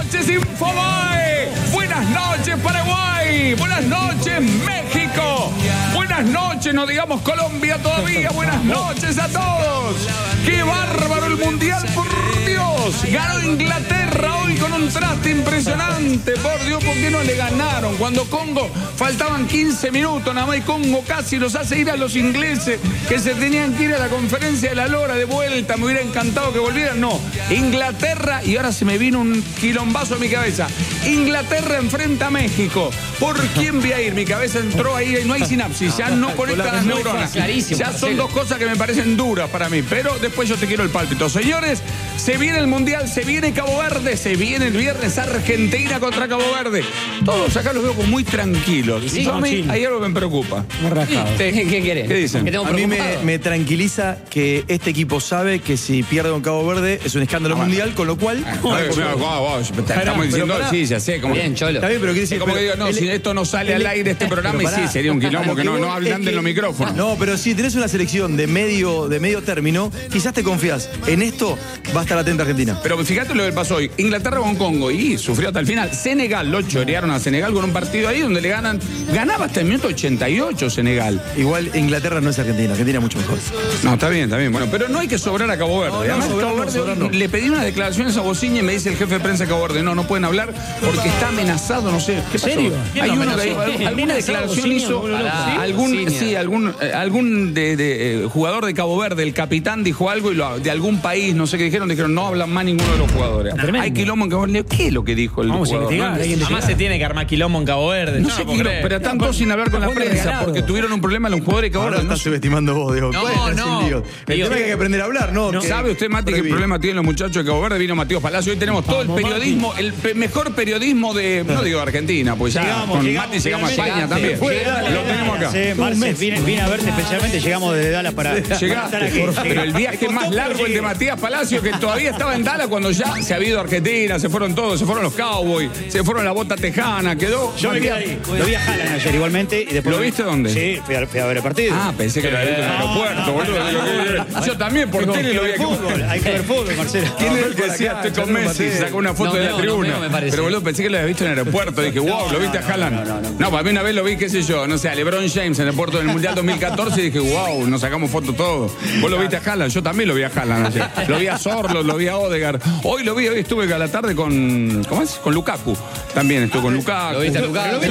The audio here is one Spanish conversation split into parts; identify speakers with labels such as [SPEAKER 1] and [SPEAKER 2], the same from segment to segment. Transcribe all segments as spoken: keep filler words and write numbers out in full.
[SPEAKER 1] noches, Infobae. Buenas noches, Paraguay. Buenas noches, México. Buenas noches, no digamos Colombia todavía. Buenas noches a todos. ¡Qué bárbaro el Mundial, por Dios! Ganó Inglaterra hoy con un traste impresionante. Por Dios, ¿por qué no le ganaron? Cuando Congo faltaban quince minutos, nada más, y Congo casi los hace ir a los ingleses que se tenían que ir a la conferencia de la Lora de vuelta. Me hubiera encantado que volvieran. No, Inglaterra, y ahora se me vino un quilombazo a mi cabeza. Inglaterra enfrenta a México. ¿Por quién voy a ir? Mi cabeza entró ahí y no hay sinapsis. Ya no conectan las neuronas. Ya son dos cosas que me parecen duras para mí. Pero después yo te quiero el pálpito. Señores, se viene el Mundial, se viene Cabo Verde, se viene el viernes Argentina contra Cabo Verde. Todos acá los veo como muy tranquilos. Sí, yo a mí hay algo que me preocupa.
[SPEAKER 2] ¿Qué, ¿Qué querés?
[SPEAKER 1] ¿Qué dicen?
[SPEAKER 2] ¿Que
[SPEAKER 3] a mí me, me tranquiliza que este equipo sabe que si pierde con Cabo Verde es un escándalo
[SPEAKER 1] ah,
[SPEAKER 3] mundial, con lo cual...
[SPEAKER 1] Ah, no, no, wow, wow, estamos diciendo,
[SPEAKER 3] para,
[SPEAKER 1] sí, ya sé. Como,
[SPEAKER 2] bien, Cholo.
[SPEAKER 3] Está bien, pero ¿qué dice?
[SPEAKER 1] como que digo, no, el, si esto no sale el, al aire este programa, y sí, sería un quilombo que, que no, no hablan de los micrófonos.
[SPEAKER 3] No, pero si tenés una selección de medio, de medio término, quizás te confías. En esto va a estar atenta Argentina.
[SPEAKER 1] Pero fíjate lo que pasó hoy. Inglaterra con Congo y sufrió hasta el final. Senegal, lo chorearon a Senegal con un partido ahí donde le ganan. Ganaba hasta el minuto ochenta y ocho Senegal.
[SPEAKER 3] Igual Inglaterra no es Argentina, Argentina es mucho mejor.
[SPEAKER 1] No, está bien, está bien. Bueno, pero no hay que sobrar a Cabo Verde. No, Además, no, sobrar, Cabo Verde, no, sobrar, no. Le pedí unas declaraciones a Bociña y me dice el jefe de prensa de Cabo Verde, no, no pueden hablar porque está amenazado, no sé. ¿Qué serio? Hay uno que hay, alguna declaración hizo ¿Sí? algún, sí, algún, eh, algún de, de, eh, jugador de Cabo Verde, el capitán dijo algo y lo, de algún país, no sé qué dijeron, dijeron, no hablan más ninguno de los jugadores. Tremendo. Hay quilombo en Cabo Verde. ¿Qué es lo que dijo el
[SPEAKER 4] Vamos
[SPEAKER 1] jugador?
[SPEAKER 4] A investigar,
[SPEAKER 5] Además se tiene que armar quilombo en Cabo Verde.
[SPEAKER 1] No, no sé qué, pero tanto sin hablar con la prensa porque tuvieron un problema los jugadores de Cabo Verde.
[SPEAKER 3] Ahora estás subestimando vos, Diego.
[SPEAKER 5] No, no.
[SPEAKER 3] El tema es que hay que aprender a hablar, ¿no?
[SPEAKER 1] no. ¿Sabe usted, Mati, qué problema tienen los muchachos de Cabo Verde? Vino Matías Palacio. Hoy tenemos todo el periodismo, el pe mejor periodismo de, no digo Argentina, pues ya llegamos, con llegamos, Mati llegamos a España también. Fue, dale, lo tenemos acá.
[SPEAKER 4] Sí, Marce, vine, vine a verte especialmente, llegamos desde Dallas para, para estar aquí.
[SPEAKER 1] Pero el viaje más largo, el de Matías Palacio, que todavía estaba en Dallas cuando ya se ha ido a Argentina, se fueron todos, se fueron los Cowboys, se fueron la bota tejana, quedó.
[SPEAKER 4] Yo me quedé ahí. Lo vi a Haaland ayer igualmente. Y después
[SPEAKER 1] ¿Lo viste dónde?
[SPEAKER 4] Sí, fui a, fui a ver el partido.
[SPEAKER 1] Ah, pensé que lo había visto en el aeropuerto, boludo. Yo también por tele lo vi aquí.
[SPEAKER 4] Hay que ver fútbol, Marcelo.
[SPEAKER 1] ¿Quién es el que decía estoy con Messi? Sacó una foto de la tribuna. Pero boludo, pensé que lo había visto en el aeropuerto. Dije, wow, ¿lo viste a Haaland? No, para mí una vez lo vi, qué sé yo, no sé, a LeBron James en el puerto del Mundial dos mil catorce y dije, wow, nos sacamos fotos todos. Vos lo viste a Haaland, yo también lo vi a Haaland ayer. Lo vi a Sorlo, lo vi a Odegaard. Hoy lo vi, hoy estuve a la tarde con, ¿cómo es? Con Lukaku. También estuve con Lukaku.
[SPEAKER 2] ¿Lo viste a Lukaku?
[SPEAKER 4] Lo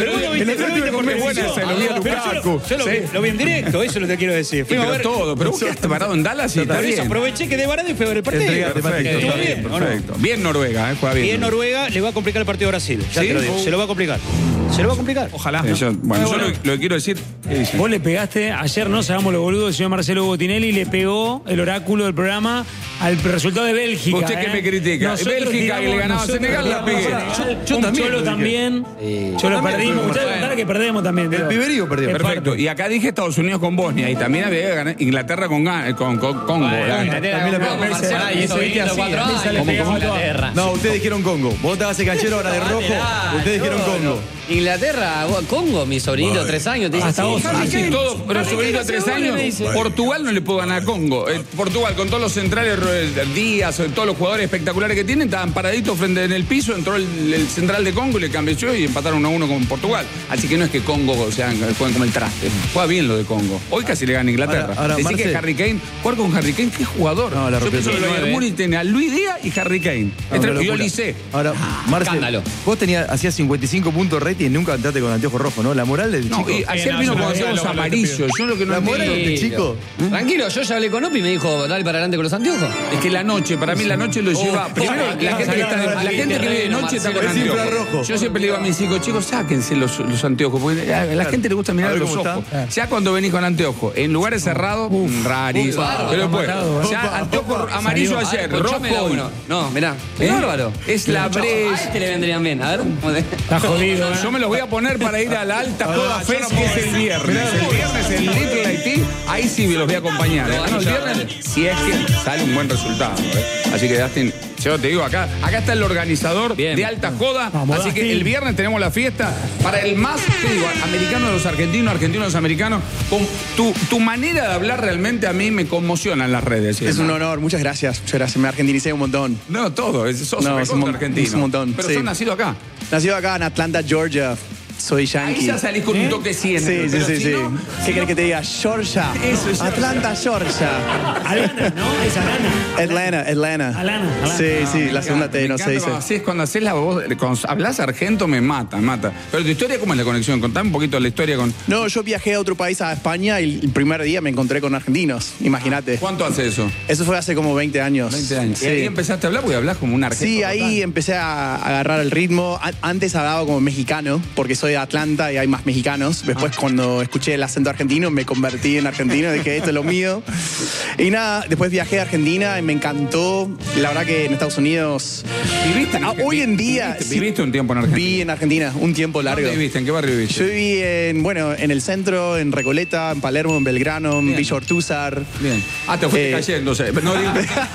[SPEAKER 4] viste
[SPEAKER 1] con buena esa, lo vi a Lukaku.
[SPEAKER 4] Yo lo vi en directo, eso es lo que quiero decir.
[SPEAKER 1] Fui a ver todo, pero vos quedaste parado en Dallas y está bien.
[SPEAKER 4] Aproveché que de varado y fui a ver el partido.
[SPEAKER 1] Perfecto, bien, perfecto. Bien Noruega, eh, juega bien.
[SPEAKER 4] Bien Noruega, le va a complicar el partido a Brasil. Ya te lo digo, se lo va a complicar. Se lo va a complicar.
[SPEAKER 5] Ojalá.
[SPEAKER 1] Eh, yo, bueno, yo lo, lo que quiero decir.
[SPEAKER 6] Vos le pegaste, ayer no sabemos lo boludo, el señor Marcelo Botinelli le pegó el oráculo del programa al resultado de Bélgica.
[SPEAKER 1] Usted
[SPEAKER 6] ¿eh?
[SPEAKER 1] que me critica.
[SPEAKER 6] Nosotros
[SPEAKER 1] Bélgica que le ganaba a Senegal la pegué.
[SPEAKER 6] Yo también. Cholo también. Sí. Cholo perdimos. Ustedes contaron que perdemos también.
[SPEAKER 3] El piberío perdió.
[SPEAKER 1] Perfecto. Y acá dije Estados Unidos con Bosnia. Y también había ganado Inglaterra con, con, con Congo.
[SPEAKER 3] No, ustedes dijeron Congo. Vos estabas el canchero ahora de rojo. Ustedes dijeron Congo.
[SPEAKER 2] Inglaterra, Congo, mi sobrinito de tres años. Te dice,
[SPEAKER 6] hasta
[SPEAKER 2] sí,
[SPEAKER 6] vos.
[SPEAKER 1] Así todo, pero sobrinito de tres años. Portugal no le pudo ganar a Congo. Eh, Portugal, con todos los centrales, Díaz, todos los jugadores espectaculares que tienen, estaban paraditos frente en el piso. Entró el, el central de Congo y le cambió y empataron uno a uno con Portugal. Así que no es que Congo, o sea, jueguen como el traste. Juega bien lo de Congo. Hoy casi le gana a Inglaterra. Ahora, ahora, Decir Marce... que Harry Kane, jugar con Harry Kane, qué jugador. No, la Yo pienso que Bayern Múnich tiene a Luis Díaz y Harry Kane. No, y Olise.
[SPEAKER 3] Ahora, Marce, vos tenías, hacías cincuenta y cinco puntos rating y nunca entraste con anteojo rojo, ¿no? La moral del
[SPEAKER 1] no,
[SPEAKER 3] chico.
[SPEAKER 1] Y ayer vino con anteojos amarillos. Yo lo que no
[SPEAKER 3] la moral del chico.
[SPEAKER 2] ¿Mm? Tranquilo, yo ya hablé con Opi y me dijo, dale para adelante con los anteojos.
[SPEAKER 1] Es que la noche, para mí la noche lo lleva. Oh, primero, oh, la, gente que está de, la gente que vive de noche está con anteojos. Yo siempre le digo a mis hijos, chicos, sáquense los, los anteojos, porque a la gente le gusta mirar los ojos. Está. Ya cuando venís con anteojos, en lugares cerrados, rarísimo. Pero después, ya anteojos amarillo ayer, rojo.
[SPEAKER 2] No, mirá, es bárbaro.
[SPEAKER 1] Es la brecha.
[SPEAKER 2] A este le vendrían bien, a ver.
[SPEAKER 6] Está jodido.
[SPEAKER 1] Yo me los voy a poner para ir a la alta Joda Fest, que es el viernes. El viernes, el Little Haití, ahí sí me los voy a acompañar. ¿eh? No, el viernes, si es que sale un buen buen resultado. ¿eh? Así que, Dustin, yo te digo, acá, acá está el organizador
[SPEAKER 2] Bien.
[SPEAKER 1] de Alta Joda.
[SPEAKER 6] Vamos,
[SPEAKER 1] así que
[SPEAKER 6] Dustin.
[SPEAKER 1] el viernes tenemos la fiesta para el más, ¿qué digo? Americano de los argentinos, argentino de los americanos. Con tu, tu manera de hablar realmente a mí me conmociona en las redes. ¿sí?
[SPEAKER 7] Es un honor, muchas gracias. Muchas gracias, me argentinicé un montón.
[SPEAKER 1] No, todo. es- Sos
[SPEAKER 7] No,
[SPEAKER 1] no,
[SPEAKER 7] es un mon-
[SPEAKER 1] argentino.
[SPEAKER 7] es un montón,
[SPEAKER 1] Pero
[SPEAKER 7] sí.
[SPEAKER 1] sos nacido acá.
[SPEAKER 7] Nacido acá en Atlanta, Georgia. Soy
[SPEAKER 1] Ahí
[SPEAKER 7] yankee.
[SPEAKER 1] ya salís con un toque cien.
[SPEAKER 7] Sí, sí,
[SPEAKER 1] pero
[SPEAKER 7] sí,
[SPEAKER 1] si
[SPEAKER 7] sí.
[SPEAKER 1] no-
[SPEAKER 7] ¿Qué querés que te diga? Georgia.
[SPEAKER 1] Eso es
[SPEAKER 7] Atlanta, Georgia.
[SPEAKER 6] Alana, ¿no? Es Alana.
[SPEAKER 7] Atlanta, Atlanta.
[SPEAKER 6] Alana, Alana.
[SPEAKER 7] Sí,
[SPEAKER 1] Ah,
[SPEAKER 7] sí,
[SPEAKER 1] me
[SPEAKER 7] la segunda
[SPEAKER 1] encanta,
[SPEAKER 7] T
[SPEAKER 1] me
[SPEAKER 7] no se
[SPEAKER 1] encanta
[SPEAKER 7] dice.
[SPEAKER 1] Cuando haces, cuando haces la voz, cuando hablas argento me mata, mata. Pero tu historia, ¿cómo es la conexión? Contame un poquito la historia con.
[SPEAKER 7] No, yo viajé a otro país, a España, y el primer día me encontré con argentinos. Imagínate.
[SPEAKER 1] ¿Cuánto hace eso?
[SPEAKER 7] Eso fue hace como veinte años.
[SPEAKER 1] veinte años.
[SPEAKER 7] Sí.
[SPEAKER 1] Y ahí empezaste a hablar porque hablas como un argento.
[SPEAKER 7] Sí, ahí
[SPEAKER 1] total.
[SPEAKER 7] empecé a agarrar el ritmo. A- Antes hablaba como mexicano, porque soy de Atlanta y hay más mexicanos. Después,
[SPEAKER 1] Ah.
[SPEAKER 7] cuando escuché el acento argentino, me convertí en argentino. Dije, esto es lo mío. Y nada, después viajé a Argentina y me encantó. La verdad que en Estados Unidos...
[SPEAKER 1] ¿Viviste en
[SPEAKER 7] Ah,
[SPEAKER 1] Argentina?
[SPEAKER 7] hoy en día...
[SPEAKER 1] ¿Viviste,
[SPEAKER 7] sí,
[SPEAKER 1] viviste un tiempo en Argentina?
[SPEAKER 7] Vi en Argentina un tiempo largo.
[SPEAKER 1] ¿Dónde viviste? ¿En qué barrio viviste?
[SPEAKER 7] Yo viví en, bueno, en el centro, en Recoleta, en Palermo, en Belgrano, en
[SPEAKER 1] Bien.
[SPEAKER 7] Villa Ortúzar.
[SPEAKER 1] Bien. Ah, te fuiste
[SPEAKER 7] Eh,
[SPEAKER 1] cayendo. O sea, no digo.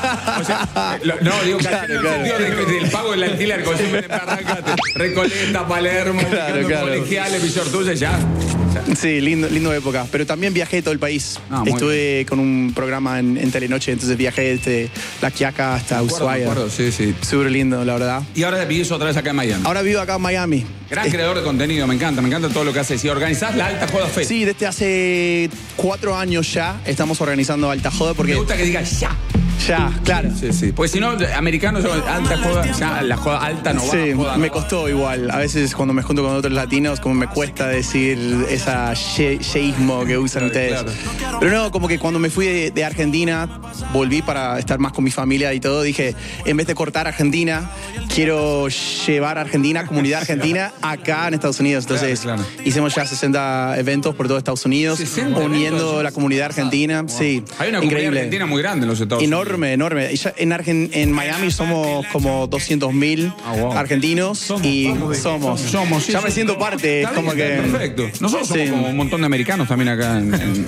[SPEAKER 1] O sea, lo- no, digo
[SPEAKER 7] Claro,
[SPEAKER 1] cayendo
[SPEAKER 7] claro.
[SPEAKER 1] en el sentido de- del pago del alquiler. Como siempre te arrancaste. Recoleta, Palermo,
[SPEAKER 7] Claro,
[SPEAKER 1] quedando
[SPEAKER 7] claro.
[SPEAKER 1] colegiales, Villa Ortúzar, ya.
[SPEAKER 7] Sí, lindo, lindo época. Pero también viajé todo el país.
[SPEAKER 1] Ah, muy
[SPEAKER 7] Estuve con un programa en, en Telenoche, entonces viajé desde La Quiaca hasta
[SPEAKER 1] Me acuerdo, me
[SPEAKER 7] Ushuaia.
[SPEAKER 1] acuerdo, sí, sí.
[SPEAKER 7] Súper lindo, la verdad.
[SPEAKER 1] Y ahora vivís otra vez acá en Miami.
[SPEAKER 7] Ahora vivo acá en Miami.
[SPEAKER 1] Gran
[SPEAKER 7] Eh,
[SPEAKER 1] creador de contenido, me encanta, me encanta todo lo que haces. Y organizás la Alta Joda Fest.
[SPEAKER 7] Sí, desde hace cuatro años ya estamos organizando Alta Joda porque
[SPEAKER 1] Me gusta que digas ya.
[SPEAKER 7] ya, claro.
[SPEAKER 1] Sí, sí. Porque si no, americanos son alta joda, ya la joda alta no va.
[SPEAKER 7] Sí,
[SPEAKER 1] joda
[SPEAKER 7] me
[SPEAKER 1] no va.
[SPEAKER 7] costó igual. A veces cuando me junto con otros latinos, como me cuesta decir esa ye- yeísmo que usan
[SPEAKER 1] Claro,
[SPEAKER 7] ustedes.
[SPEAKER 1] claro.
[SPEAKER 7] Pero no, como que cuando me fui de, de Argentina, volví para estar más con mi familia y todo, dije, en vez de cortar Argentina, quiero llevar a Argentina, comunidad argentina, acá en Estados Unidos. Entonces,
[SPEAKER 1] Claro, claro.
[SPEAKER 7] hicimos ya sesenta eventos por todo Estados Unidos,
[SPEAKER 1] sesenta
[SPEAKER 7] uniendo
[SPEAKER 1] eventos.
[SPEAKER 7] la comunidad argentina. Sí,
[SPEAKER 1] Hay una comunidad
[SPEAKER 7] increíble.
[SPEAKER 1] argentina muy grande en los Estados Unidos.
[SPEAKER 7] Enorme, enorme. Y ya en, Argen- en Miami somos como doscientos mil
[SPEAKER 1] Ah, wow.
[SPEAKER 7] argentinos y somos.
[SPEAKER 1] Somos, sí,
[SPEAKER 7] ya
[SPEAKER 1] sí.
[SPEAKER 7] me siento parte.
[SPEAKER 1] Está
[SPEAKER 7] Es como
[SPEAKER 1] bien,
[SPEAKER 7] que.
[SPEAKER 1] Perfecto. Nosotros somos
[SPEAKER 7] Sí.
[SPEAKER 1] como un montón de americanos también acá. En, en-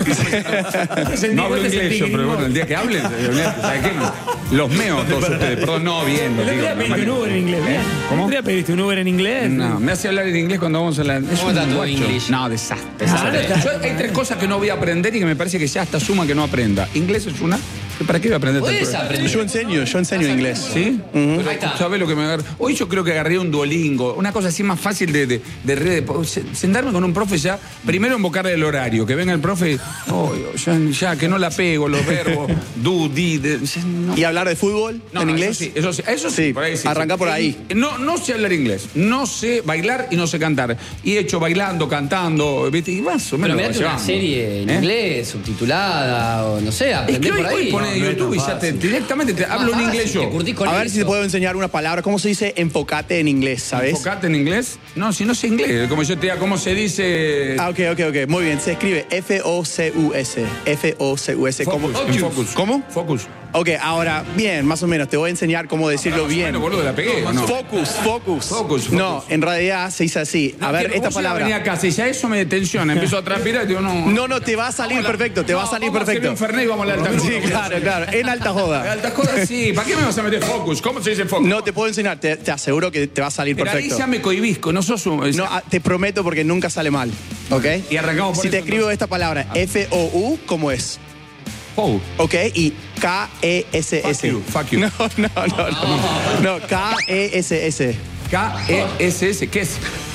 [SPEAKER 1] no hablo inglés yo, pero bueno, el día que hablen, ¿sabes qué? Los meo a todos ustedes. Perdón, no, bien.
[SPEAKER 6] ¿Le
[SPEAKER 1] Lo digo,
[SPEAKER 6] pediste un Uber en inglés? ¿eh?
[SPEAKER 1] ¿Cómo?
[SPEAKER 6] ¿Le pediste un Uber en inglés?
[SPEAKER 1] No, me hace hablar en inglés cuando vamos a la. Es
[SPEAKER 2] ¿Cómo
[SPEAKER 1] un
[SPEAKER 2] está tu
[SPEAKER 1] guacho.
[SPEAKER 2] English?
[SPEAKER 1] No, desastre.
[SPEAKER 6] Ah,
[SPEAKER 1] desastre.
[SPEAKER 6] está-
[SPEAKER 1] Yo- hay tres cosas que no voy a aprender y que me parece que ya hasta suma que no aprenda. Inglés es una. ¿Para qué voy a aprender
[SPEAKER 2] Podés
[SPEAKER 1] tanto?
[SPEAKER 2] aprender.
[SPEAKER 7] Yo enseño, yo enseño inglés.
[SPEAKER 1] ¿Sí?
[SPEAKER 2] Ahí está.
[SPEAKER 1] ¿Sabes lo que me agarró? Hoy yo creo que agarré un Duolingo, una cosa así más fácil de, de, de red. Se- Sentarme con un profe ya, primero invocarle el horario, que venga el profe, oh, ya, ya, que no la pego, los verbos, do, di, de, ya, no.
[SPEAKER 7] ¿Y hablar de fútbol
[SPEAKER 1] No,
[SPEAKER 7] en
[SPEAKER 1] no,
[SPEAKER 7] inglés?
[SPEAKER 1] Eso sí, eso sí, eso sí,
[SPEAKER 7] Sí,
[SPEAKER 1] por ahí sí.
[SPEAKER 7] arranca
[SPEAKER 1] sí.
[SPEAKER 7] por ahí.
[SPEAKER 1] No, no sé hablar inglés, no sé bailar y no sé cantar. Y he hecho bailando, cantando, ¿viste? Y más o
[SPEAKER 2] Pero
[SPEAKER 1] menos.
[SPEAKER 2] mirate
[SPEAKER 1] lo
[SPEAKER 2] una
[SPEAKER 1] llevamos.
[SPEAKER 2] serie en
[SPEAKER 1] ¿Eh?
[SPEAKER 2] inglés, subtitulada, o no sé,
[SPEAKER 1] Es
[SPEAKER 2] aprender
[SPEAKER 1] que hoy,
[SPEAKER 2] por ahí.
[SPEAKER 1] hoy pone
[SPEAKER 2] No,
[SPEAKER 1] YouTube y
[SPEAKER 2] no es
[SPEAKER 1] ya te,
[SPEAKER 2] fácil.
[SPEAKER 1] directamente te hablo
[SPEAKER 2] Más
[SPEAKER 1] en inglés
[SPEAKER 2] fácil,
[SPEAKER 1] yo.
[SPEAKER 2] te curtís con
[SPEAKER 7] A ver
[SPEAKER 2] eso.
[SPEAKER 7] si te puedo enseñar una palabra. ¿Cómo se dice enfocate en inglés, sabes?
[SPEAKER 1] ¿Enfocate en inglés? No, si no sé inglés, como yo te diga, ¿cómo se dice?
[SPEAKER 7] Ah, ok, ok, ok. Muy bien. Se escribe F O C U S. F O C U S. ¿Cómo?
[SPEAKER 1] Focus, en focus.
[SPEAKER 7] ¿Cómo?
[SPEAKER 1] Focus.
[SPEAKER 7] Ok, ahora, bien, más o menos. Te voy a enseñar cómo decirlo bien.
[SPEAKER 1] Bueno, boludo, la pegué, ¿o no?
[SPEAKER 7] Focus, focus.
[SPEAKER 1] Focus,
[SPEAKER 7] No,
[SPEAKER 1] focus.
[SPEAKER 7] en realidad se dice así. A ver,
[SPEAKER 1] Que
[SPEAKER 7] esta
[SPEAKER 1] vos ibas a venir
[SPEAKER 7] palabra.
[SPEAKER 1] acá, si ya eso me tensiona, empiezo a transpirar y digo, no.
[SPEAKER 7] No, no, te va a salir perfecto, te va a
[SPEAKER 1] No,
[SPEAKER 7] salir
[SPEAKER 1] vamos
[SPEAKER 7] perfecto.
[SPEAKER 1] hacer un Fernet y vamos a la alta joda.
[SPEAKER 7] Sí, claro, claro. En alta joda.
[SPEAKER 1] Alta joda, sí. ¿Para qué me vas a meter focus? ¿Cómo se dice focus?
[SPEAKER 7] No te puedo enseñar, te, te aseguro que te va a salir
[SPEAKER 1] Pero ahí
[SPEAKER 7] perfecto.
[SPEAKER 1] ya me cohibisco, no sos un.
[SPEAKER 7] No, ah, te prometo porque nunca sale mal. ¿Ok?
[SPEAKER 1] Y arrancamos por
[SPEAKER 7] Si te
[SPEAKER 1] eso,
[SPEAKER 7] escribo
[SPEAKER 1] entonces.
[SPEAKER 7] esta palabra, F O U, ¿cómo es?
[SPEAKER 1] Oh.
[SPEAKER 7] ¿Ok? Y K E S S.
[SPEAKER 1] Fuck you, fuck you.
[SPEAKER 7] No, no, no, no. No, K E S S.
[SPEAKER 1] K E S S, ¿qué es?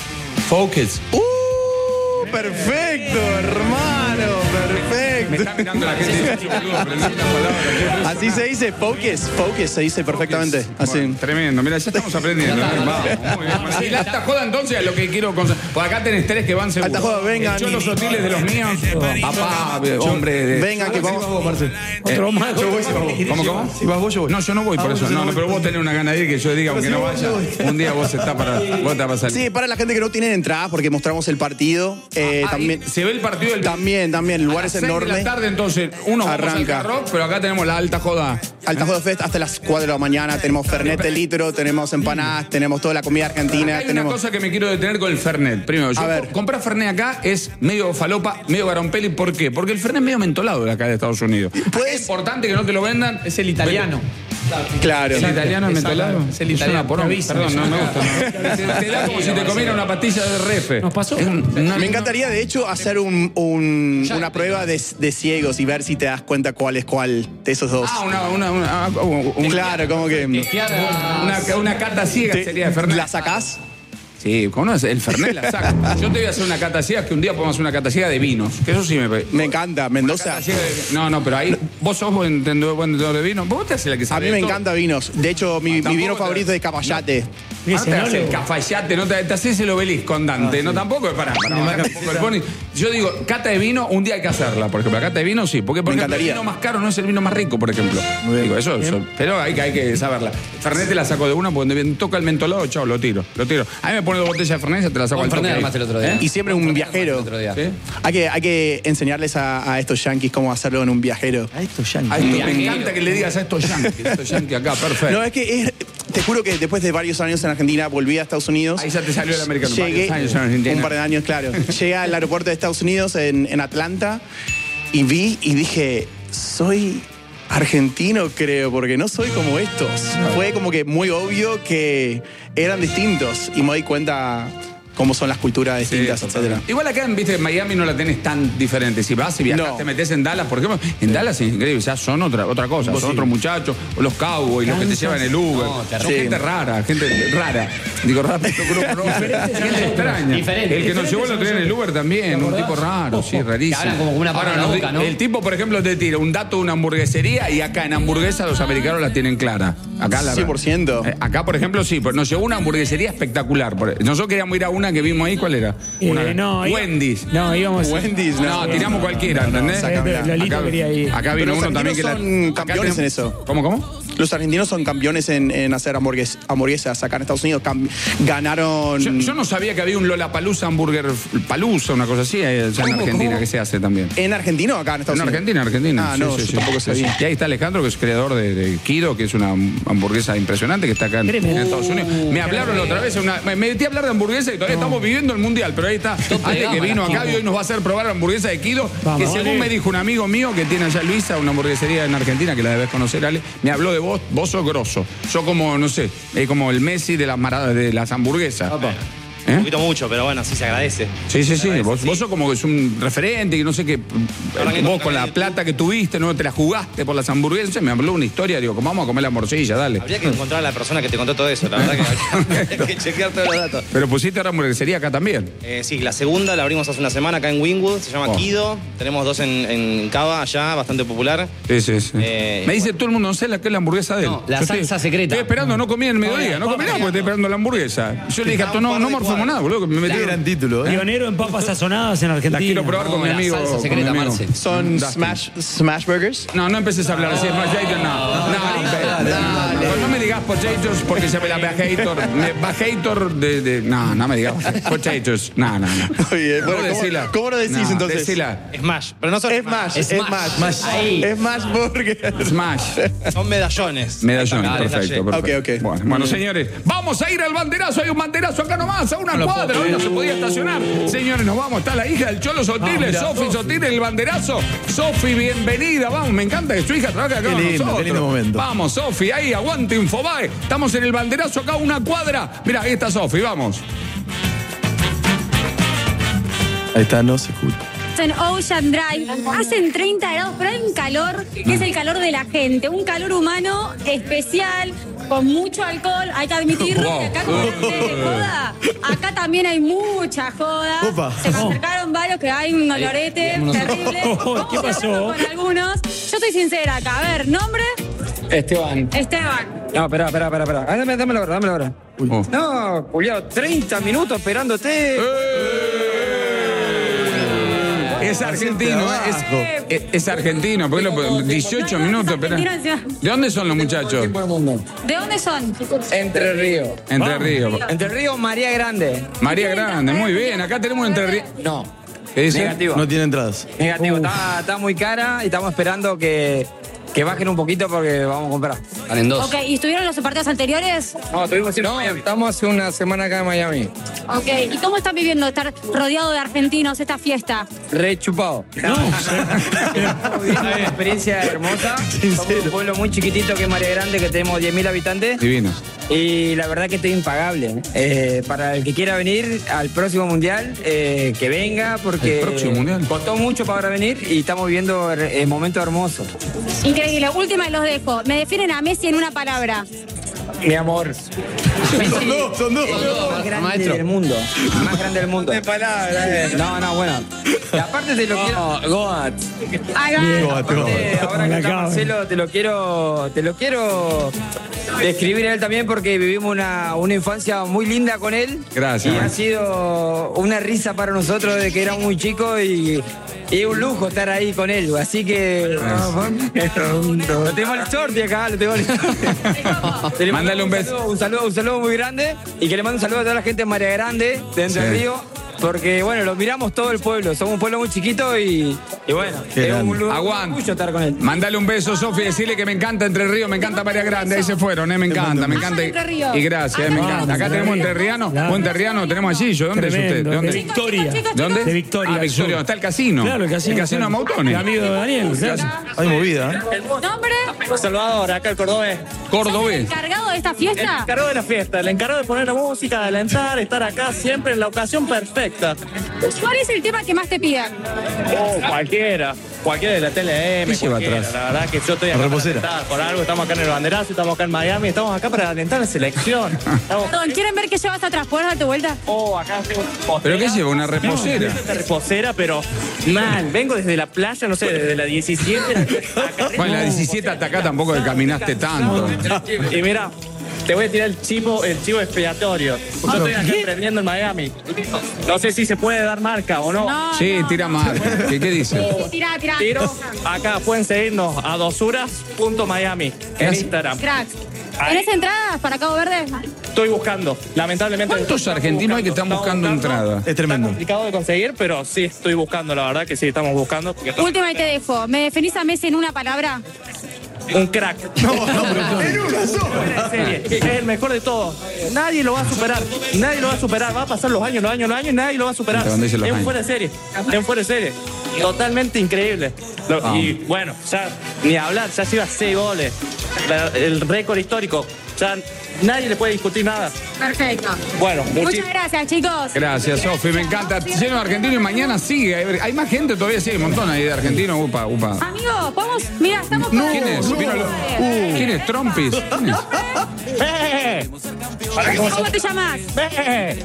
[SPEAKER 1] Focus.
[SPEAKER 7] ¡Uh! Perfecto, hermano,
[SPEAKER 1] Me
[SPEAKER 7] perfecto.
[SPEAKER 1] está mirando la gente y dice, boludo, aprendí una palabra.
[SPEAKER 7] Así se dice, focus, focus, se dice perfectamente. Así.
[SPEAKER 1] Bueno, tremendo, mira, ya estamos aprendiendo. ¿eh? Vamos, muy bien. Y la alta joda entonces a lo que quiero contar. Por acá tenés tres que van seguro.
[SPEAKER 7] Alta joda, vengan.
[SPEAKER 1] Yo los hostiles de los míos. Papá, hombre. de-
[SPEAKER 7] Vengan que vamos.
[SPEAKER 6] Otro más.
[SPEAKER 1] ¿Cómo, cómo?
[SPEAKER 3] Si vas vos, yo voy.
[SPEAKER 1] No, yo no voy por eso. No, no, pero vos tenés una gana de ir que yo diga, aunque no vaya. Un día vos estás para. Vos te vas a salir.
[SPEAKER 7] Sí, para la gente que no tiene entrada, porque mostramos el partido. eh,
[SPEAKER 1] Ah,
[SPEAKER 7] también,
[SPEAKER 1] ahí se ve el partido del.
[SPEAKER 7] también, también, lugares
[SPEAKER 1] A las seis de la
[SPEAKER 7] May.
[SPEAKER 1] tarde, entonces, uno vamos al
[SPEAKER 7] Arranca.
[SPEAKER 1] Hard Rock, pero acá tenemos la alta joda.
[SPEAKER 7] Alta Joda Fest hasta las cuatro de la mañana. Tenemos Fernet de litro, tenemos empanadas, tenemos toda la comida argentina.
[SPEAKER 1] Hay
[SPEAKER 7] tenemos...
[SPEAKER 1] una cosa que me quiero detener con el Fernet. Primero, yo
[SPEAKER 7] A ver.
[SPEAKER 1] co- comprar Fernet acá es medio falopa, medio garompeli. ¿Por qué? Porque el Fernet es medio mentolado de acá de Estados Unidos.
[SPEAKER 7] Puedes-
[SPEAKER 1] Es importante que no te lo vendan.
[SPEAKER 5] Es el italiano.
[SPEAKER 7] Claro.
[SPEAKER 1] ¿El italiano es mentolado?
[SPEAKER 5] Es el italiano.
[SPEAKER 1] una poronga.
[SPEAKER 6] Me avisa,
[SPEAKER 1] Perdón,
[SPEAKER 6] me
[SPEAKER 1] no me
[SPEAKER 6] avisa.
[SPEAKER 1] gusta. no. Te, te da como si te comiera una pastilla de refe.
[SPEAKER 6] Nos pasó.
[SPEAKER 1] Es un- una-
[SPEAKER 7] Me encantaría, de hecho, hacer un, un- una prueba de, de ciegos y ver si te das cuenta cuál es cuál de esos dos.
[SPEAKER 1] Ah, una, una, una, ah, un- un-
[SPEAKER 7] Claro, como que...
[SPEAKER 1] una, una cata ciega
[SPEAKER 7] te-
[SPEAKER 1] sería de Fernet.
[SPEAKER 7] ¿La sacás?
[SPEAKER 1] Sí, ¿cómo no es? El Fernet la saca. Yo te voy a hacer una cata ciega, que un día podemos hacer una cata ciega de vinos. Que eso sí me...
[SPEAKER 7] Me encanta. Mendoza.
[SPEAKER 1] Cata ciega de- No, no, pero ahí vos sos buen entendedor, buen entendedor de vino. Vos te haces la que
[SPEAKER 7] A
[SPEAKER 1] sabe
[SPEAKER 7] mí me
[SPEAKER 1] de todo.
[SPEAKER 7] encanta vinos. De hecho, mi, mi
[SPEAKER 1] tampoco
[SPEAKER 7] vino
[SPEAKER 1] te-
[SPEAKER 7] favorito es Cafayate.
[SPEAKER 6] Y
[SPEAKER 1] Ah,
[SPEAKER 6] ese
[SPEAKER 1] te
[SPEAKER 6] no
[SPEAKER 1] haces el
[SPEAKER 6] lo-
[SPEAKER 1] cafayate, no te, te haces el obelisco andante, no tampoco es para, para bajar un poco el pony. Yo digo, cata de vino, un día hay que hacerla, por ejemplo, la cata de vino sí, porque por
[SPEAKER 7] Me
[SPEAKER 1] ejemplo, el
[SPEAKER 7] encantaría.
[SPEAKER 1] vino más caro no es el vino más rico, por ejemplo. Digo, eso, eso, pero hay que, hay que saberla. Fernet te la saco de una, porque donde toca el mentolado, chao, lo tiro, lo tiro. A mí me pone dos botellas de Fernet y te la saco
[SPEAKER 2] Con
[SPEAKER 1] al
[SPEAKER 2] Fernet
[SPEAKER 1] toque.
[SPEAKER 2] armaste el otro día.
[SPEAKER 7] Y siempre un viajero.
[SPEAKER 2] El otro día.
[SPEAKER 1] ¿Sí?
[SPEAKER 7] Hay que, hay que enseñarles a, a estos yanquis cómo hacerlo en un viajero.
[SPEAKER 3] A estos yankees.
[SPEAKER 1] A esto, me
[SPEAKER 2] Viajero.
[SPEAKER 1] encanta que le digas a estos yankees, a estos yankees acá, perfecto.
[SPEAKER 7] No, es que es, te juro que después de varios años en Argentina volví a Estados Unidos.
[SPEAKER 1] Ahí ya te salió el americano.
[SPEAKER 7] Llegué,
[SPEAKER 1] Varios años en Argentina.
[SPEAKER 7] un par de años, claro. Llegué al aeropuerto de Estados Unidos en, en Atlanta y vi y dije, soy argentino, creo, porque no soy como estos. Fue como que muy obvio que eran distintos y me doy cuenta cómo son las culturas
[SPEAKER 1] Sí,
[SPEAKER 7] distintas,
[SPEAKER 1] totalmente.
[SPEAKER 7] etcétera.
[SPEAKER 1] Igual acá, viste, en Miami no la tenés tan diferente. Si vas y viajas,
[SPEAKER 7] No.
[SPEAKER 1] te metes en Dallas, por ejemplo, en Dallas es increíble, ya son otra, otra cosa, son otros muchachos, o los cowboys, los que te llevan el Uber.
[SPEAKER 2] No,
[SPEAKER 1] son
[SPEAKER 2] terrible.
[SPEAKER 1] gente rara, gente rara. Digo, rara, pero grupo no, gente extraña.
[SPEAKER 2] Diferente.
[SPEAKER 1] El que nos llevó el otro día en el Uber también, un tipo raro, sí, rarísimo.
[SPEAKER 2] Que hablan como con una palabra
[SPEAKER 1] Ahora,
[SPEAKER 2] en la
[SPEAKER 1] nos
[SPEAKER 2] boca,
[SPEAKER 1] di-
[SPEAKER 2] ¿no?
[SPEAKER 1] El tipo, por ejemplo, te tira un dato de una hamburguesería y acá en hamburguesa los americanos la tienen clara. Acá la
[SPEAKER 7] cien por ciento.
[SPEAKER 1] Eh, Acá, por ejemplo, sí, pues nos llevó una hamburguesería espectacular. Por- Nosotros queríamos ir a una que vimos ahí, ¿cuál era?
[SPEAKER 6] Eh,
[SPEAKER 1] Una-
[SPEAKER 6] no, iba-
[SPEAKER 1] Wendy's.
[SPEAKER 6] No, íbamos.
[SPEAKER 7] Wendy's,
[SPEAKER 1] No,
[SPEAKER 7] no.
[SPEAKER 1] tiramos cualquiera, ¿entendés?
[SPEAKER 7] sácamela.
[SPEAKER 6] Lolito
[SPEAKER 1] acá,
[SPEAKER 6] quería ir.
[SPEAKER 1] acá vino
[SPEAKER 7] Pero los
[SPEAKER 1] uno también que la.
[SPEAKER 7] argentinos son
[SPEAKER 1] acá
[SPEAKER 7] campeones
[SPEAKER 1] tenemos-
[SPEAKER 7] en eso.
[SPEAKER 1] ¿Cómo, cómo?
[SPEAKER 7] Los argentinos son campeones en, en hacer hamburgues- hamburguesas acá en Estados Unidos. Cam- ganaron...
[SPEAKER 1] Yo, yo no sabía que había un Lollapalooza Hamburger Palooza, una cosa así, eh, allá en
[SPEAKER 7] ¿Cómo,
[SPEAKER 1] Argentina,
[SPEAKER 7] cómo?
[SPEAKER 1] que se hace también.
[SPEAKER 7] ¿En Argentina o acá en Estados
[SPEAKER 1] En
[SPEAKER 7] Unidos?
[SPEAKER 1] Argentina, Argentina.
[SPEAKER 7] Ah,
[SPEAKER 1] Sí,
[SPEAKER 7] no,
[SPEAKER 1] sí,
[SPEAKER 7] yo
[SPEAKER 1] sí.
[SPEAKER 7] tampoco
[SPEAKER 1] Sí, sí.
[SPEAKER 7] sabía.
[SPEAKER 1] Y ahí está Alejandro, que es creador de, de Kido, que es una hamburguesa impresionante que está acá en, en
[SPEAKER 6] Tremendo.
[SPEAKER 1] Estados Unidos. Me hablaron la otra vez, una- me metí a hablar de hamburguesa y todavía estamos viviendo el mundial, pero ahí está.
[SPEAKER 2] Tope de
[SPEAKER 1] Ale, que
[SPEAKER 2] gama,
[SPEAKER 1] vino
[SPEAKER 2] la
[SPEAKER 1] acá y hoy nos va a hacer probar la hamburguesa de Kido,
[SPEAKER 6] Vamos,
[SPEAKER 1] que según
[SPEAKER 6] Ale.
[SPEAKER 1] me dijo un amigo mío que tiene allá Luisa, una hamburguesería en Argentina, que la debes conocer, Ale, me habló de vos, vos sos grosso. Yo como, no sé, eh, como el Messi de las, mara- de las hamburguesas.
[SPEAKER 8] Un
[SPEAKER 1] ¿Eh?
[SPEAKER 8] poquito mucho, pero bueno, sí se agradece.
[SPEAKER 1] Sí, sí, sí.
[SPEAKER 8] Se agradece,
[SPEAKER 1] Vos, vos sos como que es un referente, que no sé qué.
[SPEAKER 8] Ahora que
[SPEAKER 1] Vos
[SPEAKER 8] toca
[SPEAKER 1] con la
[SPEAKER 8] el-
[SPEAKER 1] plata que tuviste, no te la jugaste por las hamburguesas. Me habló una historia, digo, ¿cómo vamos a comer la morcilla? Dale.
[SPEAKER 8] Habría que encontrar a la persona que te contó todo eso, la verdad que habría que chequear todos los datos.
[SPEAKER 1] Pero pusiste ahora hamburguesería acá también.
[SPEAKER 8] Eh, sí, la segunda la abrimos hace una semana acá en Wynwood, se llama
[SPEAKER 1] Oh.
[SPEAKER 8] Kido. Tenemos dos en, en Cava allá, bastante popular.
[SPEAKER 1] Sí, sí, sí.
[SPEAKER 8] Eh,
[SPEAKER 1] Me dice todo el mundo, no sé la que es la hamburguesa de él.
[SPEAKER 2] No, la
[SPEAKER 1] Yo
[SPEAKER 2] salsa secreta.
[SPEAKER 1] Estoy esperando, no comí en el mediodía. No comí nada porque estoy esperando la hamburguesa. Yo le dije, a tu no, no morfemos nada, boludo, que me metí.
[SPEAKER 3] Qué gran título, ¿eh?
[SPEAKER 6] Pionero en papas sazonadas en Argentina.
[SPEAKER 1] La quiero probar con
[SPEAKER 2] No,
[SPEAKER 1] mi
[SPEAKER 2] la
[SPEAKER 1] amigo.
[SPEAKER 2] salsa
[SPEAKER 1] con
[SPEAKER 2] secreta,
[SPEAKER 1] mi amigo.
[SPEAKER 2] Marce.
[SPEAKER 7] Son
[SPEAKER 1] Dustin.
[SPEAKER 7] smash, smash burgers.
[SPEAKER 1] No, no empieces a hablar así, es más hater, no. No, no, no, no me digas potatoes porque se me la hater. Me va hater de, de. No, no me digas potatoes. No, no, no.
[SPEAKER 7] Muy bien, bueno,
[SPEAKER 1] Vos
[SPEAKER 7] ¿cómo-
[SPEAKER 1] decila.
[SPEAKER 7] cómo lo decís, entonces?
[SPEAKER 1] Decila.
[SPEAKER 8] Smash, pero no son
[SPEAKER 7] Smash,
[SPEAKER 2] Smash.
[SPEAKER 7] Smash.
[SPEAKER 2] Ahí.
[SPEAKER 7] Smash burger.
[SPEAKER 1] Smash.
[SPEAKER 8] son medallones.
[SPEAKER 1] Medallón,
[SPEAKER 8] Dale,
[SPEAKER 1] perfecto,
[SPEAKER 8] dale.
[SPEAKER 1] perfecto.
[SPEAKER 7] Ok, ok.
[SPEAKER 1] Bueno, bueno, señores, vamos a ir al banderazo. Hay un banderazo acá nomás, a una cuadra. Hoy no se podía estacionar. Señores, nos vamos. Está la hija del Cholo Sotiles, Sofi Sotiles, el banderazo. Sofi, bienvenida. Vamos, me encanta que su hija trabaje acá
[SPEAKER 3] Qué
[SPEAKER 1] con
[SPEAKER 3] lindo,
[SPEAKER 1] nosotros.
[SPEAKER 3] qué lindo momento.
[SPEAKER 1] Vamos, Sofi, ahí, aguante Infobae. Estamos en el banderazo acá, una cuadra. Mira, ahí está Sofi, vamos.
[SPEAKER 3] Ahí está, no se escucha.
[SPEAKER 9] En Ocean Drive hacen treinta grados, pero hay un calor que es el calor de la gente, un calor humano especial, con mucho alcohol, hay que admitirlo.
[SPEAKER 1] Wow.
[SPEAKER 9] Y acá, como ustedes de joda, acá también hay mucha joda.
[SPEAKER 3] Opa.
[SPEAKER 9] Se me acercaron varios que hay un olorete terrible.
[SPEAKER 6] Oh, ¿qué pasó?
[SPEAKER 9] Con algunos. Yo estoy sincera acá. A ver, nombre,
[SPEAKER 10] Esteban.
[SPEAKER 9] Esteban.
[SPEAKER 10] No, espera, espera, espera, espera. Ah, Dame, dame la hora, dame la hora.
[SPEAKER 1] Oh.
[SPEAKER 10] No, Julián, treinta minutos esperándote.
[SPEAKER 1] Es argentino, es, es, es argentino. porque lo- dieciocho minutos, espera. ¿De dónde son los muchachos?
[SPEAKER 9] ¿De dónde son?
[SPEAKER 10] Entre Ríos.
[SPEAKER 1] Entre Ríos.
[SPEAKER 10] Entre Ríos, María Grande.
[SPEAKER 1] María Grande, muy bien. Acá tenemos un Entre Ríos.
[SPEAKER 10] No.
[SPEAKER 3] ¿Qué dice?
[SPEAKER 10] Negativo.
[SPEAKER 3] No tiene entradas.
[SPEAKER 10] Negativo, está, está muy cara y estamos esperando que, que bajen un poquito porque vamos a comprar.
[SPEAKER 2] Salen dos.
[SPEAKER 9] Ok, ¿y estuvieron los partidos anteriores?
[SPEAKER 10] No, estuvimos en Miami. Estamos hace una semana acá en Miami.
[SPEAKER 9] Ok, ¿y cómo están viviendo estar rodeado de argentinos esta fiesta?
[SPEAKER 10] Re chupado. No. Una experiencia hermosa. Somos un pueblo muy chiquitito que es María Grande, que tenemos diez mil habitantes.
[SPEAKER 1] Divino.
[SPEAKER 10] Y la verdad que está impagable. Eh, para el que quiera venir al próximo mundial, eh, que venga, porque
[SPEAKER 1] ¿El próximo mundial?
[SPEAKER 10] costó mucho para venir y estamos viviendo eh, momentos hermosos.
[SPEAKER 9] Increíble. Última y los dejo. Me definen a Messi en una palabra.
[SPEAKER 10] Mi amor.
[SPEAKER 3] Son dos, son dos.
[SPEAKER 10] Más grande
[SPEAKER 2] Maestro.
[SPEAKER 10] del mundo. Más grande del mundo.
[SPEAKER 7] De palabras, eh.
[SPEAKER 10] No, no, bueno. Y aparte te lo quiero. Goat.
[SPEAKER 9] Ahí va.
[SPEAKER 3] Goat,
[SPEAKER 10] Aparte,
[SPEAKER 3] goat.
[SPEAKER 10] ahora que
[SPEAKER 6] Me
[SPEAKER 10] está
[SPEAKER 6] acabo.
[SPEAKER 10] Marcelo, te lo quiero. Te lo quiero describir a él también porque vivimos una, una infancia muy linda con él.
[SPEAKER 1] Gracias,
[SPEAKER 10] Y ha
[SPEAKER 1] maestro.
[SPEAKER 10] sido una risa para nosotros desde que era muy chico y. Y es un lujo estar ahí con él, así que. Lo tenemos el shorty acá, lo tenemos el shorty. Le mando
[SPEAKER 1] Mándale un beso.
[SPEAKER 10] saludo, Un saludo, un saludo muy grande y que le mando un saludo a toda la gente de María Grande, de Entre
[SPEAKER 1] Sí.
[SPEAKER 10] Ríos, porque bueno, lo miramos todo el pueblo. Somos un pueblo muy chiquito y, y bueno,
[SPEAKER 3] Qué
[SPEAKER 10] es un
[SPEAKER 3] grande.
[SPEAKER 10] lujo
[SPEAKER 1] Aguante.
[SPEAKER 10] mucho estar con él.
[SPEAKER 1] Mándale un beso, Sofi, decirle que me encanta Entre Ríos, me encanta María Grande, ahí se fueron, eh, me encanta, me encanta.
[SPEAKER 9] Entre Ríos.
[SPEAKER 1] Y gracias, eh, me encanta. Acá tenemos Entrerriano, o Entrerriano tenemos allí, yo, ¿dónde es usted?
[SPEAKER 6] Tremendo.
[SPEAKER 1] ¿De dónde?
[SPEAKER 6] De Victoria.
[SPEAKER 9] Chicos, chicos,
[SPEAKER 1] ¿De dónde?
[SPEAKER 6] De Victoria.
[SPEAKER 1] Ah,
[SPEAKER 6] al
[SPEAKER 1] Victoria,
[SPEAKER 6] sur.
[SPEAKER 1] ¿dónde está el casino?
[SPEAKER 6] Claro, el casino.
[SPEAKER 1] El casino de Mautones.
[SPEAKER 6] El amigo de Daniel. claro.
[SPEAKER 3] Hay movida, ¿eh?
[SPEAKER 9] ¿Nombre?
[SPEAKER 11] Salvador, acá el cordobés.
[SPEAKER 1] Cordobés.
[SPEAKER 9] ¿Encargado de esta
[SPEAKER 11] El
[SPEAKER 9] fiesta?
[SPEAKER 11] encargado de la fiesta, el encargado de poner la música, de alentar, estar acá siempre en la ocasión perfecta.
[SPEAKER 9] ¿Cuál es el tema que más te piden?
[SPEAKER 11] Oh, cualquiera, cualquiera de la T L M,
[SPEAKER 1] ¿Qué lleva
[SPEAKER 11] cualquiera.
[SPEAKER 1] atrás?
[SPEAKER 11] La verdad que yo estoy
[SPEAKER 3] La
[SPEAKER 11] acá para
[SPEAKER 3] reposera.
[SPEAKER 11] alentar, por algo, estamos acá en el banderazo, estamos acá en Miami, estamos acá para alentar la selección. Estamos,
[SPEAKER 9] Perdón, ¿quieren ver qué llevas atrás? ¿Puedes darte vuelta?
[SPEAKER 11] oh, acá tengo posera.
[SPEAKER 1] ¿Pero qué lleva? ¿Una reposera?
[SPEAKER 11] Una reposera, pero mal, vengo desde la playa, no sé, desde la diecisiete. acá-
[SPEAKER 1] Bueno, la diecisiete hasta acá tampoco que caminaste tanto.
[SPEAKER 11] Y mira, te voy a tirar el chivo, el chivo expiatorio. Yo estoy acá emprendiendo en Miami. No sé si se puede dar marca o no.
[SPEAKER 9] No,
[SPEAKER 1] Sí,
[SPEAKER 9] no.
[SPEAKER 1] tira mal. ¿Qué, qué dice?
[SPEAKER 9] Tirá, tirá.
[SPEAKER 11] Tiro, acá pueden seguirnos a dosuras punto miami en Instagram.
[SPEAKER 9] Cracks. ¿Tenés entradas para Cabo Verde?
[SPEAKER 11] Estoy buscando, lamentablemente.
[SPEAKER 1] ¿Cuántos argentinos hay que están
[SPEAKER 11] Estamos
[SPEAKER 1] buscando entrada?
[SPEAKER 3] Es tremendo.
[SPEAKER 11] Está complicado de conseguir, pero sí estoy buscando, la verdad que sí, estamos buscando. porque esto-
[SPEAKER 9] Última y te dejo. ¿Me definís a Messi en una palabra?
[SPEAKER 11] Un crack. No, no, pero en una sola. Es el mejor de todos. Nadie lo va a superar. Nadie lo va a superar. Va a pasar los años, los años, los años y nadie lo va a superar.
[SPEAKER 1] Cuando dice los
[SPEAKER 11] Es un
[SPEAKER 1] años.
[SPEAKER 11] fuera de serie. Es un fuera de serie. Totalmente increíble. Lo-
[SPEAKER 1] Ah.
[SPEAKER 11] Y bueno, ya ni hablar, ya lleva seis goles. La- el récord histórico. Ya nadie le puede discutir nada.
[SPEAKER 9] Perfecto.
[SPEAKER 11] Bueno,
[SPEAKER 9] Muchas
[SPEAKER 11] muchísimas
[SPEAKER 9] gracias, chicos.
[SPEAKER 1] Gracias, Sofi, me encanta. Lleno de argentinos y mañana sigue. Hay- Hay más gente todavía, sí, hay un montón ahí de argentinos. Upa, upa.
[SPEAKER 9] Amigos, vamos. Mira, estamos
[SPEAKER 1] No,
[SPEAKER 9] con-
[SPEAKER 1] ¿quién es? Vino lo- Uh, ¿quién es? Trompis. ¿Quién es?
[SPEAKER 11] ¡Eh!
[SPEAKER 9] ¿Cómo te llamas?
[SPEAKER 11] ¡Eh!